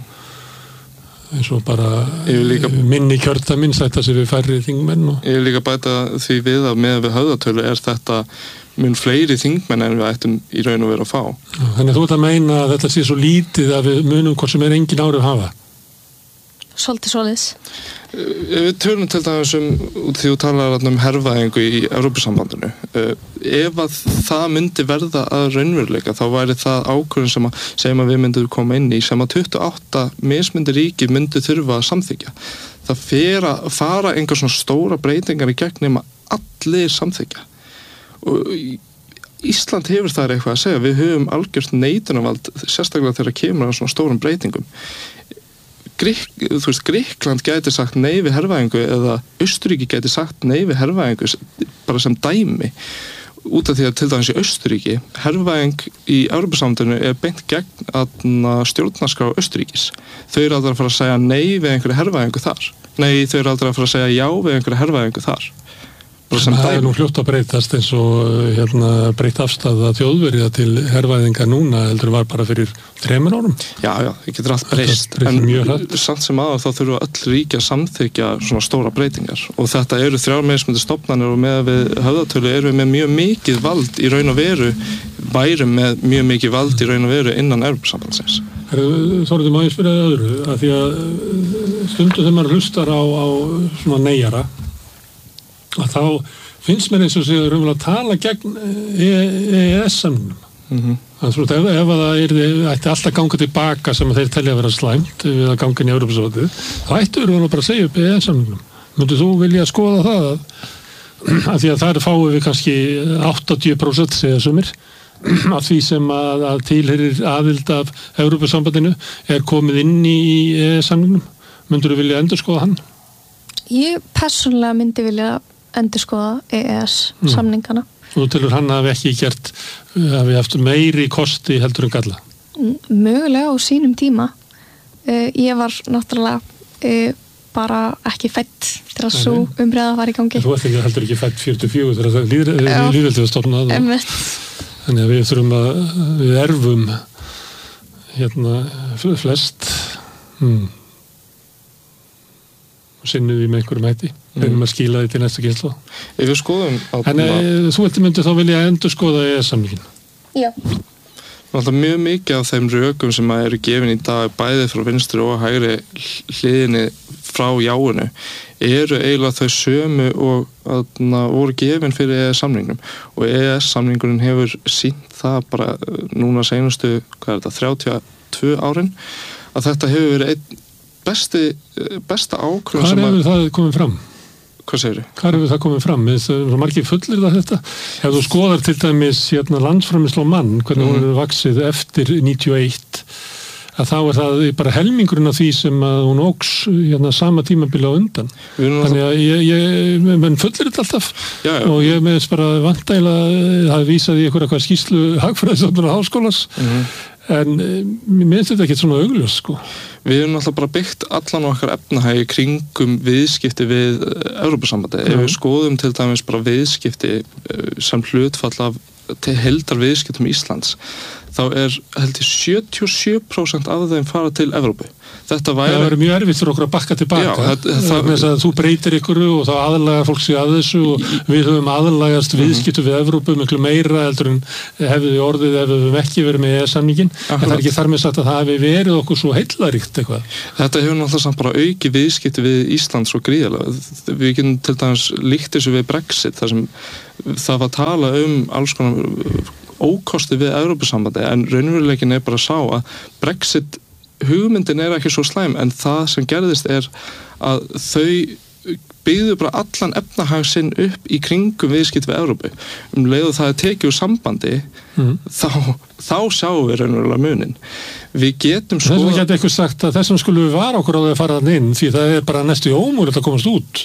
eins og bara líka, minni kjörta minn sætta sig við færri þingmenn. Og... Ég vil líka bæta því við að með við höfðatölu er þetta mun fleiri þingmenn en við ættum í raun og veru að fá. Já, þannig að þú ert að meina að þetta sé svo lítið að við munum hvort sem er engin áhrif hafa. Svolítið svoleiðis. Við tölum til dæmis um, því þú talar um hervæðingu í Evrópusambandinu. Ef að það myndi verða að raunveruleika, þá væri það ákvörðun sem að segjum að við myndum koma inn í, sem að tuttugu og átta mismundi ríki myndi þurfa að samþykja. Það fer að fara einhver svona stóra breytingar í gegn nema allir samþykja. Og Ísland hefur þar eitthvað að segja, við höfum algjört neitunarvald sérstaklega þegar kemur að svona stórum breytingum. Grík, þú veist, Grikkland gæti sagt nei við hervæðingu eða Austurríki gæti sagt nei við hervæðingu bara sem dæmi út af því að til dæmis í Austurríki hervæðing í Evrópusambandinu er beint gegn að stjórnarskrá Austurríkis. Þau eru aldrei að fara að segja nei við einhverju hervæðingu þar. Nei, þau eru aldrei að fara að segja já við einhverju hervæðingu þar. Það er nú fljótt að breytast eins og hérna, breytt afstæða þjóðverja til hervæðinga núna heldur var bara fyrir þremur árum. Já, já, það getur allt breyst en samt sem aðar þá þurfa öll ríki að samþykja svona stóra breytingar og þetta eru þrjár mismunandi stofnanir og með við höfðatölu erum við með mjög mikið vald í raun og veru værum með mjög mikið vald í raun og veru innan Evrópusambandsins. Þóruði má ég spyrja það öðru að því að stundu þegar maður hlustar á, á svona neyjara að þá finnst mér eins og séu raunverulega að tala gegn E E S-samningnum. Mm-hmm. Þannig að ef, ef það er, ætti alltaf ganga tilbaka sem þeir telja að vera slæmt við að ganga inn í Evrópusambandið, þá ættu við bara að segja upp E E S-samningnum. Myndir þú vilja skoða það að, að því að þar fáum við kannski áttatíu prósent segja sumir af því sem að, að tilheyrir aðild af Evrópusambandinu er komið inn í E E S-samningnum. Myndir þú vilja endurskoða hann? Ég persónulega myndi vilja endurskoða E E S-samningana. Mm. Og þú telur hann hafi ekki gert, hafi haft meiri kosti heldur en galla? Mögulega á sínum tíma. Uh, ég var náttúrulega uh, bara ekki fædd til að svo umræða var í gangi. Þú ert ekki, heldur ekki fædd fjörutíu og fjögur þegar það líðveldið var stofnað. Einmitt. Þannig að við þurfum að, við erfum hérna flest hmm. sinnum við með einhverjum hætti, reynum að skila því til næsta kynslu. Ef við skoðum... En e, þú vilti myndi þá vilja endur skoða E E S-samningin? Já. Alltaf mjög mikið af þeim rökum sem eru gefin í dag bæði frá vinstri og hægri hliðinni frá jáinu eru eiginlega þau sömu og aðna, voru gefin fyrir E E S-samningnum og E E S-samningurinn hefur sýnt það bara núna seinustu, hvað er þetta, þrjátíu og tvö árin að þetta hefur verið einn besti, besta ákvörðun sem að... Hvað hefur það komið fram? Hvað segir þið? Hvað hefur það komið fram? Það er margir fullir það þetta. Ef þú skoðar til dæmis hérna, landsframleiðsla á mann, hvernig mm. hún hefur vaxið eftir níutíu og eitt, að þá er það bara helmingurinn af því sem að hún óks hérna, sama tímabili á undan. Þannig að ég, ég menn fullir þetta alltaf já, já. Og ég meðist bara vantægilega það vísaði í einhverja skýrslu Hagfræðistofnunar Háskólans mm. en mér finnst þetta ekki svona augljós sko. Við erum alltaf bara byggt allan okkar efnahægi kringum viðskipti við Evrópusambandi. Ef við skoðum til dæmis bara viðskipti sem hlutfall af til heildar viðskiptum Íslands, þá er held ég sjötíu og sjö prósent af þeim fara til Evrópu. Þetta væri... Það verður mjög erfitt fyrir okkur að bakka tilbaka. Já, það, það... það þú breytir ykkur og þá aðlagar fólk sig að þessu og við höfum aðlagast mm-hmm. viðskiptu við Evrópu miklu meira heldur en hefði orðið ef við höfum ekki verið með E E S-samningin. En það er ekki þar með sagt að það hefði verið okkur svo heillaríkt eitthvað. Þetta hefur náttúrulega samt bara auki viðskipti við Ísland svo gríðarlega. Við getum til dæmis líkt þessu við Brexit þar sem það var tala um alls konar ókosti við Evrópusambandi en raunveruleikin er bara að sá að Brexit hugmyndin er ekki svo slæm en það sem gerðist er að þau byggðu bara allan efnahag sinn upp í kringum viðskipt við Evrópu. Um leið og það er tekið úr sambandi mm. þá, þá sjáum við raunverulega munin. Við getum sko... Þessum getur eitthvað sagt að þessum skulum við vara okkur á því að fara þann inn því það er bara næstu ómúlegt að komast út.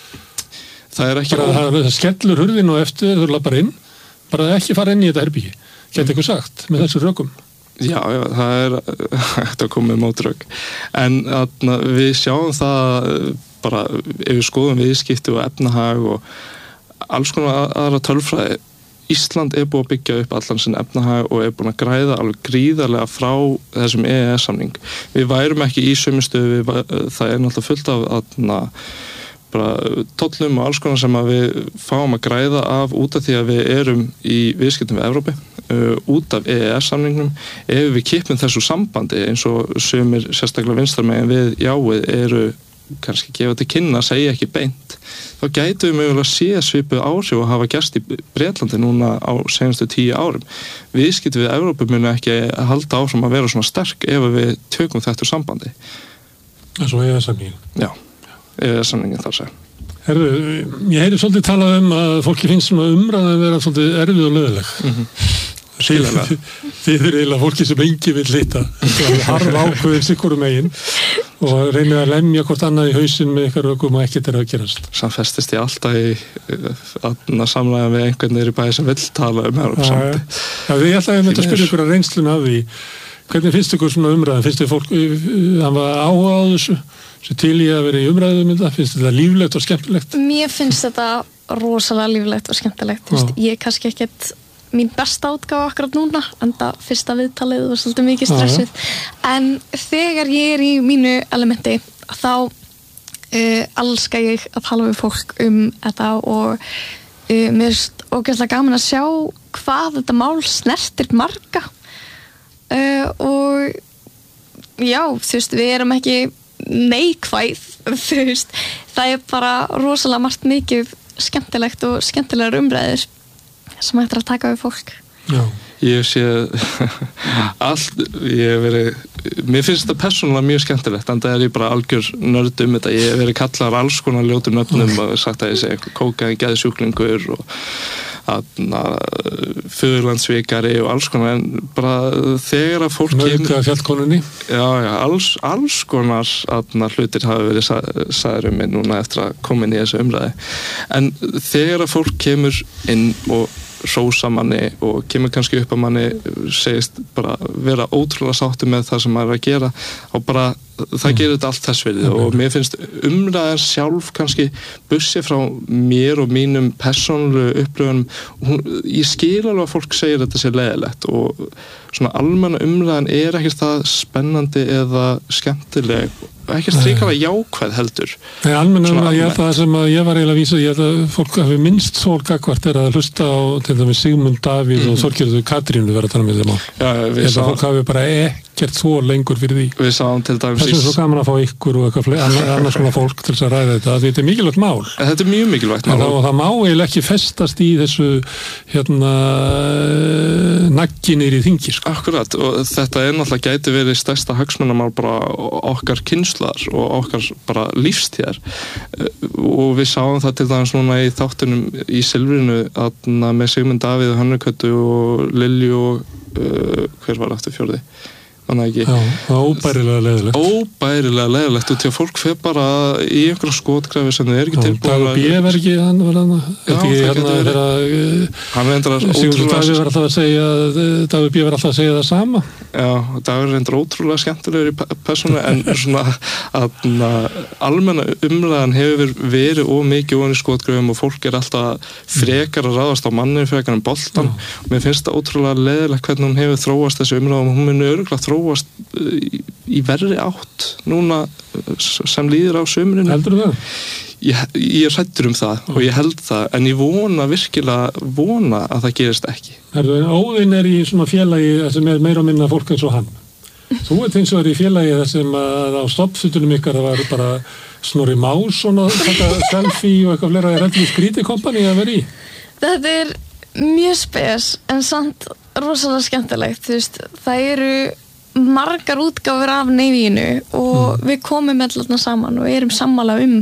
Það er ekki... Bara, það, það skellur hurðin og eftir þú lapar inn, bara ekki fara inn í þetta herbyggi. Getur eitthvað sagt með þessu rökum. Já, já, það er hægt að koma með mótrök. En að, við sjáum það bara ef við skoðum viðskipti og efnahag og alls konar aðra tölfræði. Ísland er búið að byggja upp allan sinn efnahag og er búin að græða alveg gríðarlega frá þessum E E S-samning. Við værum ekki í sömu stöðu, það er náttúrulega fullt af að bara tollum og alls konar sem að við fáum að græða af út af því að við erum í viðskiptum við Evrópu uh, út af E E S-samningnum ef við kippum þessu sambandi eins og sumir sérstaklega vinstarmegin við jáið eru kannski gefa til kynna, segja ekki beint þá gætu við mögulega að sé svipuð áhrif og hafa gerst í Bretlandi núna á senastu tíu árum. Viðskipti við Evrópu munu ekki halda áfram að vera svona sterk ef við tökum þetta úr sambandi. Það svo E E S-samningin? Já. eða samningin þar segja. Herðu, ég heyri svolítið talað um að fólki finnst svona umræða að vera svolítið erfið og löðuleg. Mm-hmm. Síðan þið eru eiginlega fólki sem engi vill lita. Það er harf ákveðin sikkurum megin og reynir að lemja hvort annað í hausinn með ykkar rökum og ekkert er að gerast. Samt festist ég alltaf í að samræða með einhvern nýri bæði sem vill tala um Evrópusambandið. Já, ég ætla að mynda að spyrja ykkur að reynsluna af því. Hvernig finnst ykkur svona umræða? Finnst þið fólk að hafa áhuga á þessu? Svo til ég að vera í umræðum um þetta? Finnst þetta líflegt og skemmtilegt? Mér finnst þetta rosalega líflegt og skemmtilegt. Vist, ég er kannski ekkert mín besta átgáfa akkurat núna, en það fyrsta viðtalið var svolítið mikið stressuð. En þegar ég er í mínu elementi, þá uh, elska ég að tala við fólk um þetta og uh, mér finnst ógeðslega gaman að sjá hvað þetta mál snertir marga. Uh, og já, þú veist, við erum ekki neikvæð, þú veist, það er bara rosalega margt mikið skemmtilegt og skemmtilegar umræður sem hættir að taka við fólk. Já. Ég sé allt, ég hef verið, mér finnst þetta persónulega mjög skemmtilegt, en það er ég bara algjör nörd um þetta, ég hef verið kallar alls konar ljótum nöfnum og sagt að ég segi kókaði geðsjúklingur og föðurlandsvikari og alls konar, en bara þegar að fólk Nauðga fjallkonunni já, já, alls, alls konar atna, hlutir hafa verið sagður um mig núna eftir að koma inn í þessu umræði en þegar að fólk kemur inn og hrósa manni og kemur kannski upp að manni segist bara vera ótrúlega sáttur með það sem maður er að gera og bara það gerir þetta allt þess virði og mér finnst umræðan sjálf kannski bussi frá mér og mínum persónulegu upplöfunum ég skil alveg að fólk segir þetta sé leiðilegt og svona almenna umræðan er ekkert það spennandi eða skemmtileg ekki strikala jákvæð heldur Nei, almenna umræðan, ég held að það sem að ég var eiginlega að vísa, ég held að fólk hafi minnst þólgakvart er að hlusta á til dæmis Sigmund Davíð mm-hmm. og Þorgerður Katrínu vera að tala með þeim á ég held að fólk hafi bara ekkert þó lengur fyrir því við sáum til dæmis það er svo gaman að fá ykkur og eitthvað annars svona fólk til þess að ræða þetta þetta er mikilvægt mál þetta er mjög mikilvægt mál og það má eiginlega ekki festast í þessu hérna nagginir í þingi sko. Akkurat og þetta er náttúrulega gæti verið stærsta hagsmunamál bara okkar kynslar og okkar bara lífstíðar og við sáum það til dæmis núna í þáttunum í Silfrinu að með Sigmund Davíð og Hönnu Köttu og Lilju og uh, hver var aftur fjórði Þannig ekki. Já, það er óbærilega leiðilegt. Óbærilega leiðilegt og til að fólk fer bara í einhverja skotgrafi sem þau er ekki tilbúin að... Dagur B var ekki hann, var hann, Já, það getur verið. Hann reyndar að ótrúlega... Dagur var alltaf að segja, Dagur B var alltaf að segja það sama. Já, Dagur reyndar ótrúlega skemmtilegur í persónu en svona að almenna umræðan hefur verið of mikið ofan í skotgrafum og fólk er alltaf frekar að ráðast á mannin frekar en boltan. Mér finnst það ótrúlega leiðilegt hvernig hún hefur þróast þessi umræðum og hún muni örugglega þróast í, í verri átt núna sem líður á sumrinu. Heldur þú það? Ég, ég er hræddur um það og ég held það en ég vona virkilega vona að það gerist ekki. Herðu, Óðinn er í svona félagi sem er meira og minna fólk eins og hann. Þú ert eins og er í félagi þar sem að á stoppfutunum ykkar það var bara Snorri Más og þetta selfie og eitthvað fleira er heldur skrítið kompani að vera í. Þetta er mjög spes en samt rosalega skemmtilegt, þú veist, það eru margar útgáfur af Navy-inu og mm. við komum allan saman og erum sammála um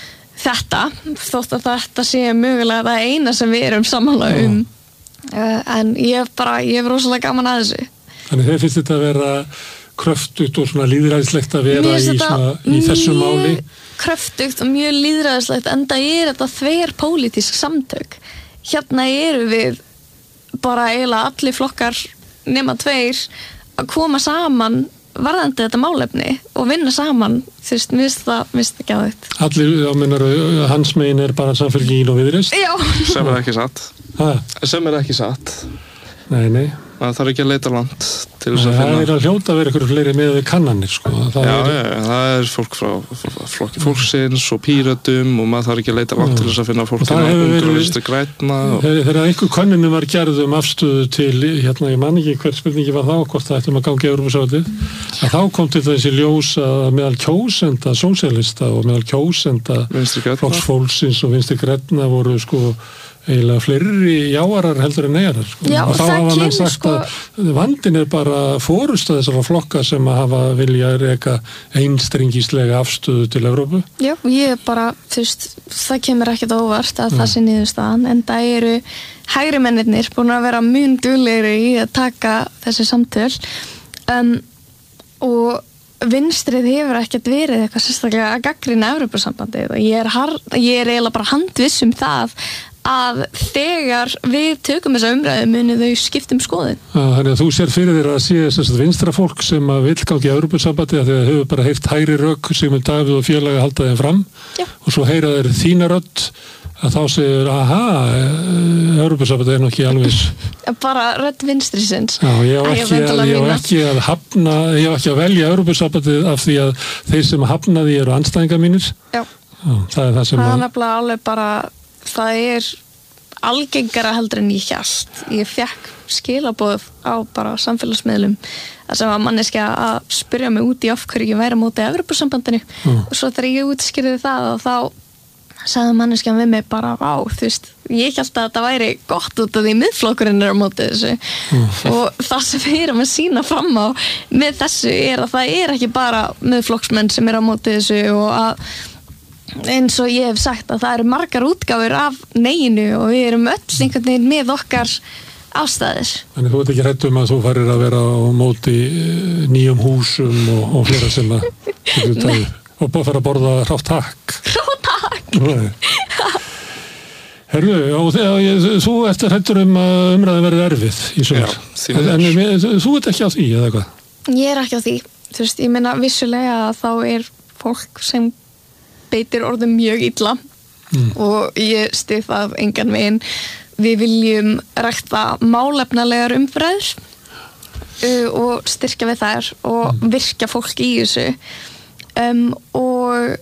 þetta, þótt að þetta sé mögulega það eina sem við erum sammála um uh, en ég hef bara, ég hef rosalega gaman að þessu. Þannig þeir finnst þetta að vera kröftugt og svona lýðræðislegt að vera í, svona, í þessu máli? Mjög kröftugt og mjög lýðræðislegt enda er þetta þver pólitísk samtök. Hérna eru við bara eiginlega allir flokkar nema tveir að koma saman varðandi þetta málefni og vinna saman, þú veist, mér finnst það mér finnst það geðveikt. Allir, já, mennar, hans megin er bara Samfylkingin og Viðreisn? Já. Sem er ekki satt. Ha? Sem er ekki satt. Nei, nei. Það þarf ekki að leita langt til þess að finna. Það er að hljóta að vera ykkur fleiri með við kannanir, sko. Það já, er... já, það er fólk frá flokki fólksins og Pírötum og maður þarf ekki að leita langt til þess að finna fólk til að ungur Vinstri grænna. Og... Þegar einhver könnunum var gerð um afstöðu til, hérna, ég man ekki hver spurningi var þá, hvort það ættum að gangi Evrópusráðið, að þá kom til þessi ljós að meðal kjósenda sósíalista og meðal kjósenda flokks fólksins og Vinstri grænna voru, sko, eiginlega fleiri jáarar heldur en neyjarar sko. Já, og þá hafa menn sagt sko... að vandin er bara fórusta þessara flokka sem að hafa vilja reka einstrengislega afstöðu til Evrópu. Já, ég bara, þú veist, það kemur ekkert óvart að mm. það sé niðurstaðan, en það eru hægri mennirnir búin að vera mjög duglegri í að taka þessi samtöl um, og vinstrið hefur ekkert verið eitthvað sérstaklega að gaggrina Evrópusambandið og ég er, hard, ég er eiginlega bara handviss um það að þegar við tökum þessa umræðu muni þau skiptum skoðun. Þannig að þú sér fyrir þér að sé þess að vinstra fólk sem að vill gangi Evrópusambandið að þau hefur bara heyrt hægri rök sem Davíð og félaga halda þeim fram Já. Og svo heyra þeir þína rödd að þá segir, aha, Evrópusambandið er nú ekki alveg bara rödd vinstrisins. Já, ég á ekki, að, ég á ekki að hafna, ég á ekki að velja Evrópusambandið af því að þeir sem hafna því eru andstæðingar mínir. Já. Já, það er það sem það er nefnilega alveg bara það er algengara heldur en ég hélt. Ég fekk skilaboð á bara samfélagsmiðlum þar sem var manneskja að spyrja mig út í af hverju ég væri á móti Evrópusambandinu mm. og svo þegar ég útskýrði það og þá sagði manneskjan við mig bara vá, þú veist, ég hélt að þetta væri gott út af því miðflokkurinn er á móti þessu mm. og það sem við erum að sýna fram á með þessu er að það er ekki bara miðflokksmenn sem er á móti þessu og að eins og ég hef sagt að það eru margar útgáfur af neginu og við erum öll einhvern veginn með okkar ástæðir. Þannig þú ert ekki hrædd um að þú farir að vera á móti nýjum húsum og, og flera sem að og bara fara að borða hrátt hakk. Hrátt hakk? Herru, og þegar þú ert hræddur um að umræðin verði erfið í sumar. En, en þú ert ekki á því, eða hvað? Ég er ekki á því. Þú veist, ég meina vissulega að þá er fólk sem beitir orðum mjög illa mm. og ég stið það engan veginn. Við viljum rækta málefnalegar umræður uh, og styrkja við þær og mm. virkja fólk í þessu um, og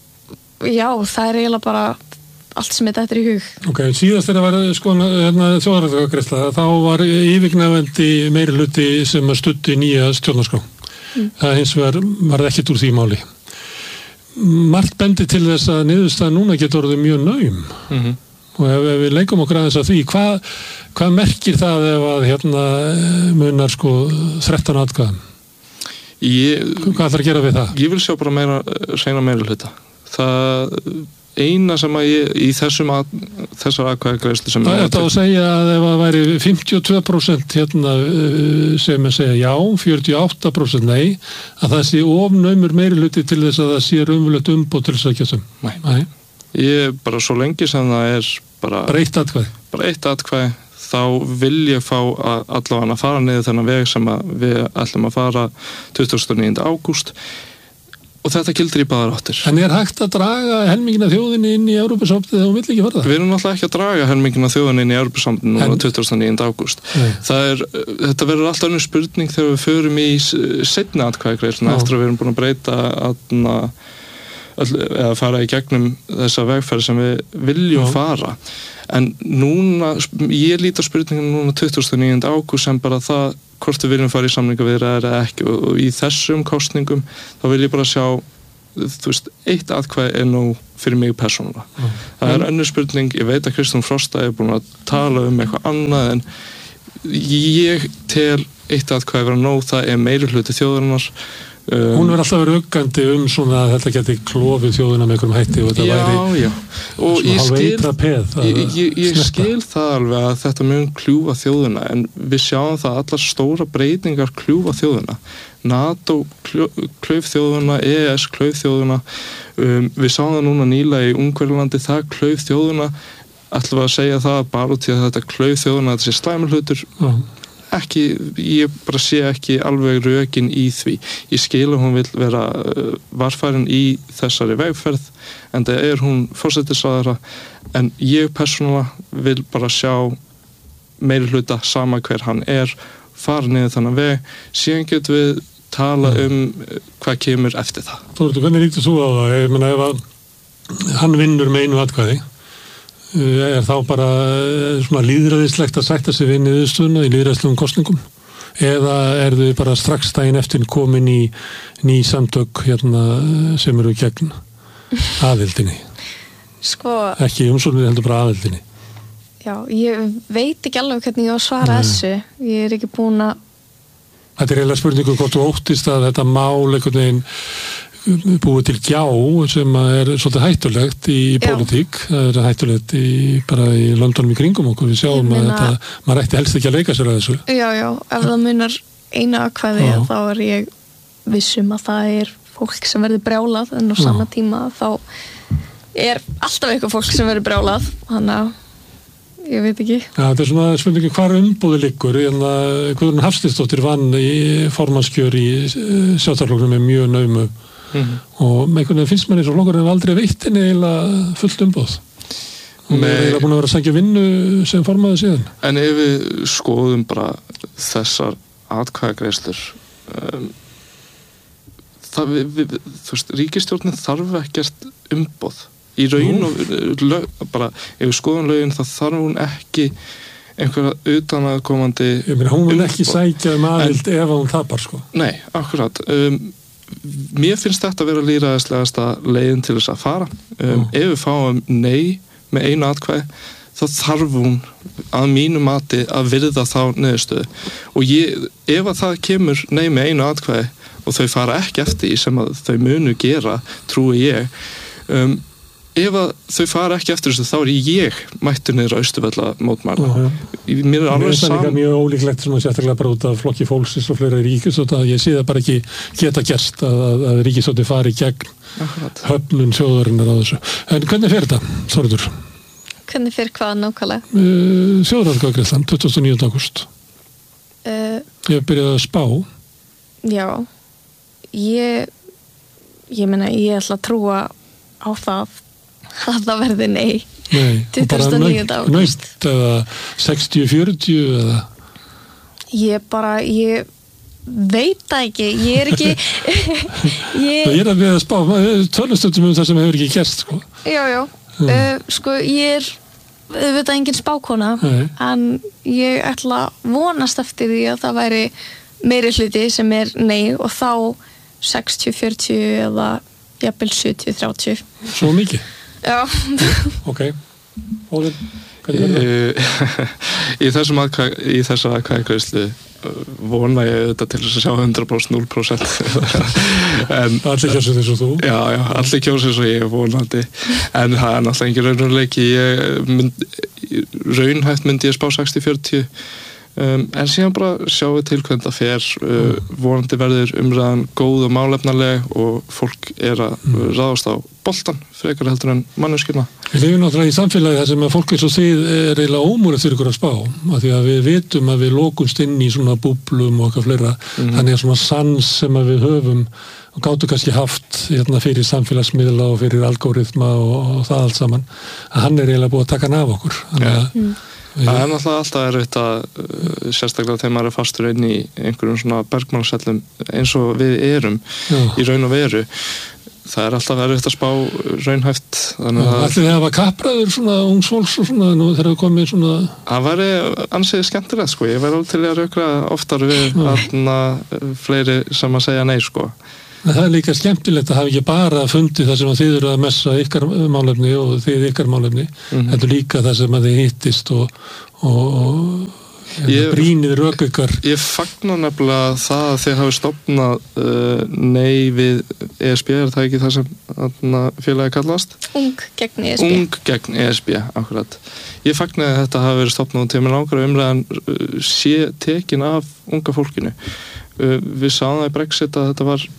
já, það er eiginlega bara allt sem þetta er í hug. Ok, síðast þegar var sko hérna þjóðaratkvæðagreiðsla þá var yfirgnæfandi meiri hluti sem að studdi nýja stjórnarskrá. Mm. Það hins vegar var ekkert úr því máli. Margt bendi til þess að niðurstaðan núna getur orðið mjög naum mm-hmm. og ef, ef við leikum okkur aðeins að því hvað, hvað merkir það ef að hérna munar sko þrettán atkvæðum? Hvað ætlar að gera við það? Ég vil sjá bara meira, reyna meira hluta. Það eina sem að ég, í þessum að, þessar atkvæðagreiðslu sem Það er þetta að segja að ef það væri fimmtíu og tvö prósent hérna sem að segja já, fjörutíu og átta prósent nei, að það sé ofnaumur meirihluti til þess að það sé raunverulegt umboð til þess að geta. Nei. Nei. Ég bara svo lengi sem það er bara... Bara eitt atkvæði? Bara eitt atkvæði, þá vil ég fá að allavega að fara niður þennan veg sem að við ætlum að fara tuttugasta og níunda ágúst. Og þetta gildir í báðar áttir. En er hægt að draga helmingina þjóðinni inn í Evrópusambandið þegar hún vill ekki fara það? Við erum náttúrulega ekki að draga helmingina þjóðinni inn í Evrópusambandið núna tuttugasta og níunda ágúst. Það er, þetta verður alltaf önnur spurning þegar við förum í seinni atkvæðagreiðsluna eftir að við erum búin að breyta aðna, eða fara í gegnum þessa vegferð sem við viljum Já. fara. En núna, ég líti á spurninginu núna tuttugasta og níunda ágúst sem bara það hvort við viljum fara í samningaviðræður eða ekki og, og í þessum kosningum þá vil ég bara sjá, þú veist, eitt atkvæði er nú fyrir mig persónulega. Mm. Það er önnur spurning, ég veit að Kristrún Frosta er búin að tala um eitthvað annað en ég tel eitt atkvæði vera nóg, það er meirihluti þjóðarinnar. Um, Hún verður alltaf verið uggandi um svona að þetta geti klofið þjóðina með einhverjum hætti og þetta já, væri já. Og ég skil, peð, ég, ég, ég skil það alveg að þetta mun kljúfa þjóðina en við sjáum það að allar stóra breytingar kljúfa þjóðina. NATO klauf þjóðina, E E S klauf þjóðina, um, við sáum það núna nýlega í Ungverjalandi, það klauf þjóðina, ætlum við að segja það bara út í að þetta klauf þjóðina, þetta sé slæmur hlutur. Já. Ekki, ég bara sé ekki alveg rökin í því. Ég skil að hún vil vera uh, varfærin í þessari vegferð en það er hún forsætisráðherra en ég persónulega vil bara sjá meiri hluta sama hver hann er, fara niður þannig veg, síðan getum við tala um hvað kemur eftir það. Þórður, hvernig lítur þú á það? Ég meina ef að hann vinnur með einu atkvæði er þá bara svona lýðræðislegt að sætta sig við niðurstöðuna í lýðræðislegum kosningum eða er þau bara strax daginn eftir komin í ný samtök hérna sem eru gegn aðildinni sko ekki umsóknir heldur bara aðildinni Já, ég veit ekki alveg hvernig ég á að svara Nei. þessu ég er ekki búin að Þetta er eiginlega spurningu hvort þú óttist að þetta mál einhvern veginn búið til gjá sem er svolítið hættulegt í pólitík, það er hættulegt í, bara í löndunum í kringum okkur, við sjáum meina, að þetta, maður ætti helst ekki að leika sér að þessu. Já, já, ef það munar einu atkvæði þá er ég vissum að það er fólk sem verður brjálað en á já. sama tíma þá er alltaf eitthvað fólk sem verður brjálað, þannig að ég veit ekki. Já, þetta er svona spurningi hvar umbúði liggur, en að Guðrún Hafsteinsdóttir vann í formannskjör í Sjálfstæðisflokknum með mjög naumu mm-hmm. og með einhvern veginn finnst mann eins og flokkurinn hefur aldrei veitt henni eiginlega fullt umbúð. Hún er eiginlega búin að vera að sækja vinnu sem formaði síðan. En ef við skoðum bara þessar atkvæðagreiðslur um, það við, við, þú veist, ríkisstjórnin þarf ekkert umbúð. Í raun og lög, bara ef við skoðum lögin þá þarf hún ekki einhverja utanaðkomandi Ég meina hún vil ekki sækja um aðild ef hún tapar sko. Nei, akkurat. Um, mér finnst þetta að vera lýðræðislegasta leiðin til þess að fara. Um, ef við fáum nei með einu atkvæði þá þarf hún að mínu mati að virða þá niðurstöðu. Og ég, ef að það kemur nei með einu atkvæði og þau fara ekki eftir því sem að þau munu gera, trúi ég, um, ef að þau fara ekki eftir þessu þá er ég mættur niður á Austurvöll að mótmæla. Uh-huh. Mér er alveg saman. Það er mjög ólíklegt sem að sérstaklega bara út af flokki fólksins og fleira ríkisstjórn að ég sé það bara ekki geta gerst að, að, að ríkisstjórn fari gegn Akkurat. höfnun þjóðarinnar á þessu. En hvernig fer þetta, Þórður? Hvernig fer hvað nákvæmlega? Uh, Þjóðaratkvæðagreiðslan, tuttugasta og níunda ágúst. Uh, ég hef byrjað að spá. Já. Ég, ég meina, ég ætla að trúa á það að það verði nei, nei tuttugasta og níunda ágúst eða sextíu fjörutíu eða ég bara, ég veit það ekki, ég er ekki ég ég er að við að spá tölustundum um það sem hefur ekki gerst sko. já, já, mm. uh, sko ég er auðvitað engin spákona nei. En ég ætla vonast eftir því að það væri meiri hluti sem er nei og þá sextíu fjörutíu eða jafnvel sjötíu þrjátíu Svo mikið? Já. Ok. Óðinn, Í þessum aðkvæ, í þessu aðkvæðgreiðslu vona ég auðvitað til þess að sjá hundrað prósent, núll prósent en allir kjósið eins og þú já, já, allir kjósið eins og ég vonandi en það er náttúrulega ekki raunveruleiki ég mynd, raunhæft myndi ég spá sextíu fjörutíu um, en síðan bara sjáum við til hvernig það fer uh, vonandi verður umræðan góð og málefnaleg og fólk er að mm. ráðast á boltan frekar heldur en manneskjuna. Við lifum náttúrulega í samfélagi þar sem að fólk eins og þið er eiginlega ómúrið fyrir ykkur að spá af því að við vitum að við lokumst inn í svona búblum og okkar fleira mm. þannig að svona sans sem að við höfum og gátu kannski haft hérna, fyrir samfélagsmiðla og fyrir algoritma og, og það allt saman að hann er eiginlega búið að taka hann af okkur þannig að mm. Það er náttúrulega alltaf erfitt að uh, sérstaklega þegar maður er fastur inn í einhverjum svona bergmálssellum eins og við erum Já. Í raun og veru það er alltaf erfitt að spá raunhæft þannig að Ætli þið hafa kappræður svona ungs fólks og svona nú þegar það komið svona Það væri ansið skemmtilegt sko ég væri alveg til að rökra oftar við þarna fleiri sem að segja nei sko Það er líka skemmtilegt að hafa ekki bara fundið það sem að þið eru að messa ykkar málefni og þið ykkar málefni mm-hmm. en líka það sem að þið hittist og, og, og ég, brýnið rök ykkar Ég fagnar nefnilega það að þið hafi stofnað uh, nei við E S B er það ekki það sem þarna, félagi kallast? Ung gegn E S B Ung gegn E S B, akkurat Ég fagnar að þetta hafi verið stofnað til mér langar umræðan uh, sé tekin af unga fólkinu uh, Við sáum það í Brexit að þetta var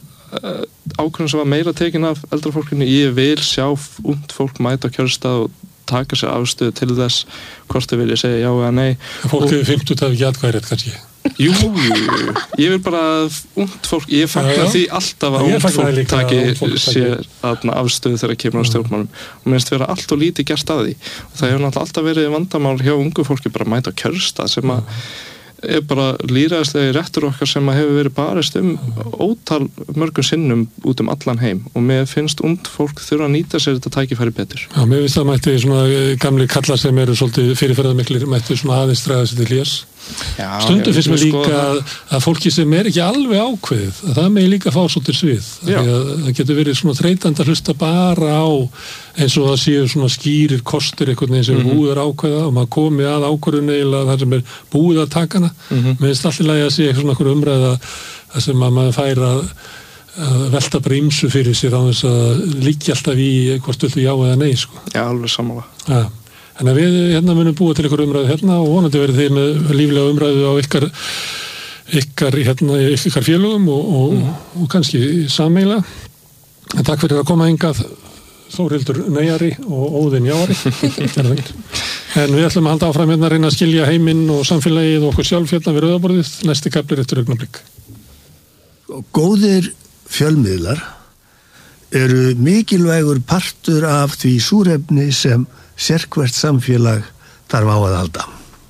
ákvörðun sem var meira tekin af eldra fólkinu ég vil sjá ungt fólk mæta á kjörstað og taka sér afstöðu til þess hvort þau vilja segja já eða nei Fólk hefur fimmtut af ekki atkvæði rétt kannski Jú, jú, ég vil bara ungt fólk, ég fagna því alltaf að ungt fólk taki sér afstöðu þegar kemur á stjórnmálum og minnst vera allt og lítið gert að því og það hefur náttúrulega alltaf verið vandamál hjá ungu fólki bara mæta á kjörstað sem að er bara lýðræðislegi réttur okkar sem að hefur verið barist um ótal mörgum sinnum út um allan heim og mér finnst ungt fólk þurfa að nýta sér þetta tækifæri betur. Já, mér finnst það mætti svona gamli kallar sem eru svolítið fyrirferðarmiklir mætti svona aðeins draga sér til hlés. Stundum finnst mér líka að, að fólki sem er ekki alveg ákveðið að það með líka fá svolítið svið. Það getur verið svona þreytandi að hlusta bara á eins og það séu svona skýrir kostur einhvern veginn sem mm-hmm. búið er ákveða og maður komi að ákvörðun eiginlega þar sem er búið að taka hana. Mm-hmm. Mér finnst alltaf lagi að sé eitthvað svona einhver umræða þar sem að maður fær að, að velta bara ýmsu fyrir sér á þess að líkja alltaf í hvort viltu já eða nei sko. Já, alveg sammála. Ja. En að við hérna munum búa til ykkur umræðu hérna og vonandi verið þið með líflega umræðu á ykkar ykkar, hérna, ykkar félögum og, og, mm. og kannski sammeila. En takk fyrir að koma hingað Þórhildur Neyjari og Óðinn Jáari. En við ætlum að halda áfram hérna að reyna að skilja heiminn og samfélagið og okkur sjálf hérna við rauðaborðið. Næsti kaplir eftir augnablik. Góðir fjölmiðlar eru mikilvægur partur af því súrefni sem sérhvert samfélag þarf á að halda.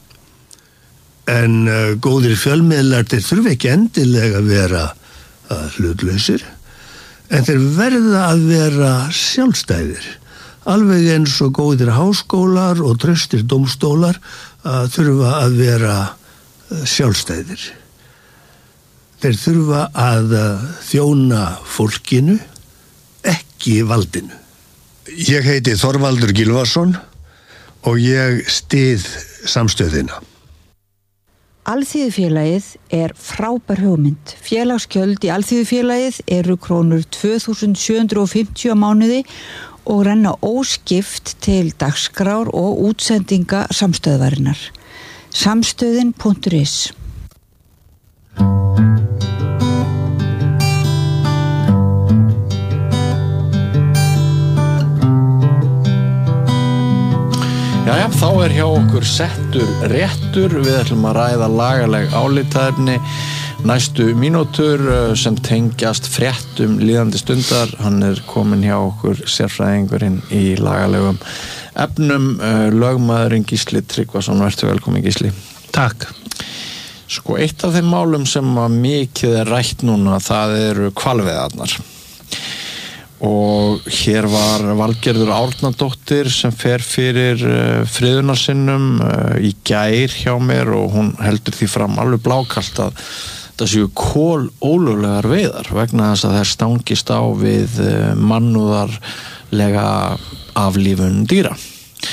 En uh, góðir fjölmiðlar þeir þurfa ekki endilega að vera uh, hlutlausir, en þeir verða að vera sjálfstæðir. Alveg eins og góðir háskólar og traustir dómstólar uh, þurfa að vera uh, sjálfstæðir. Þeir þurfa að uh, þjóna fólkinu, ekki valdinu. Ég heiti Þorvaldur Gylfason og ég styð samstöðina. Alþýðufélagið er frábær hugmynd. Félagsgjöld í Alþýðufélagið eru krónur tvö þúsund sjö hundruð fimmtíu á mánuði og renna óskipt til dagskrár og útsendinga samstöðvarinnar. Samstöðin punktur is Jæja, þá er hjá okkur settur réttur, við ætlum að ræða lagaleg álitaefni næstu mínútur sem tengjast fréttum líðandi stundar. Hann er komin hjá okkur sérfræðingurinn í lagalegum efnum, lögmaðurinn Gísli Tryggvason. Vertu velkomin Gísli. Takk. Sko, eitt af þeim málum sem að mikið er rætt núna, það eru hvalveiðarnar. Og hér var Valgerður Árnadóttir sem fer fyrir uh, friðunarsinnum uh, í gær hjá mér og hún heldur því fram alveg blákalt að það séu kolólöglegar veiðar vegna þess að þær stangist á við uh, mannúðarlega aflífun dýra.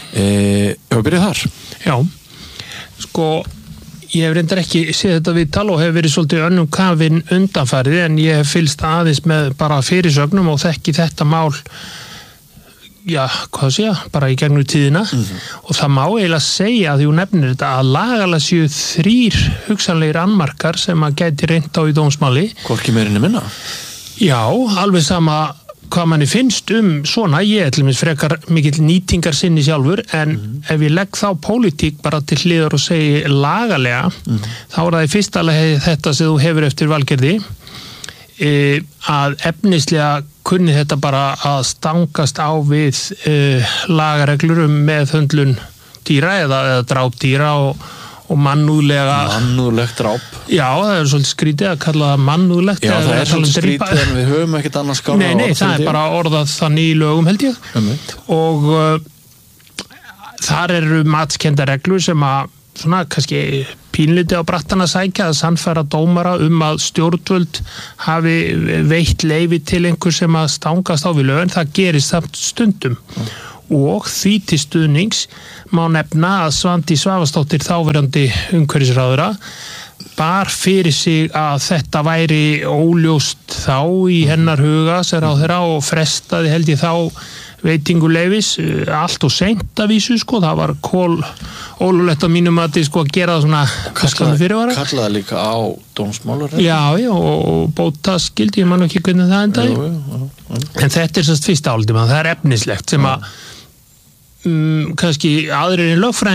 e, Ég byrja þar. Já, sko ég hef reyndar ekki séð þetta viðtal og hef verið svolítið önnum kafinn undanfarið, en ég hef fylgst aðeins með bara fyrirsögnum og þekki þetta mál, já, hvað sé ég, bara í gegnum tíðina. Mm-hmm. Og það má eiginlega segja að því hún nefnir þetta að lagalega séu þrýr hugsanlegir annmarkar sem að gæti reynt á í dómsmáli. Hvorki meirinni minna? Já, alveg sama hvað manni finnst um svona, ég er til dæmis frekar mikill nýtingar sinni sjálfur, en mm. ef ég legg þá pólitík bara til hliðar og segi lagalega, mm. þá er það í fyrsta lagi þetta sem þú hefur eftir Valgerði, e, að efnislega kunni þetta bara að stangast á við e, lagareglur um meðhöndlun dýra eða, eða drápdýra og og mannúðlega... Mannúðlegt dráp. Já, það er svolítið skrítið að kalla það mannúðlegt. Já, það er svolítið skrítið en við höfum ekkert annars skára. Nei, nei, það er bara orðað þannig í lögum held ég. Einmitt. Og uh, þar eru matskendar reglur sem að svona kannski pínliti á brattan að sækja að sannfæra dómara um að stjórnvöld hafi veitt leyfi til einhver sem að stangast á við lögin. Það gerist samt stundum. Mm. Og því til stuðnings má nefna að Svandís Svavarsdóttir þáverandi umhverfisráðherra bar fyrir sig að þetta væri óljóst þá í hennar huga sem ráðherra og frestaði held ég þá veitinguleyfis allt og seint að vísu sko, það var kól ólulegt á mínum að þið sko að gera það svona kallaði, kallaði líka á dómsmálar. Já, já, og bóta skildi, ég man ekki hvernig það endaði. Jú, jú, jú. En þetta er sérst fyrsta áldi, það er efnislegt sem að um, kannski aðrir en lögfræðingar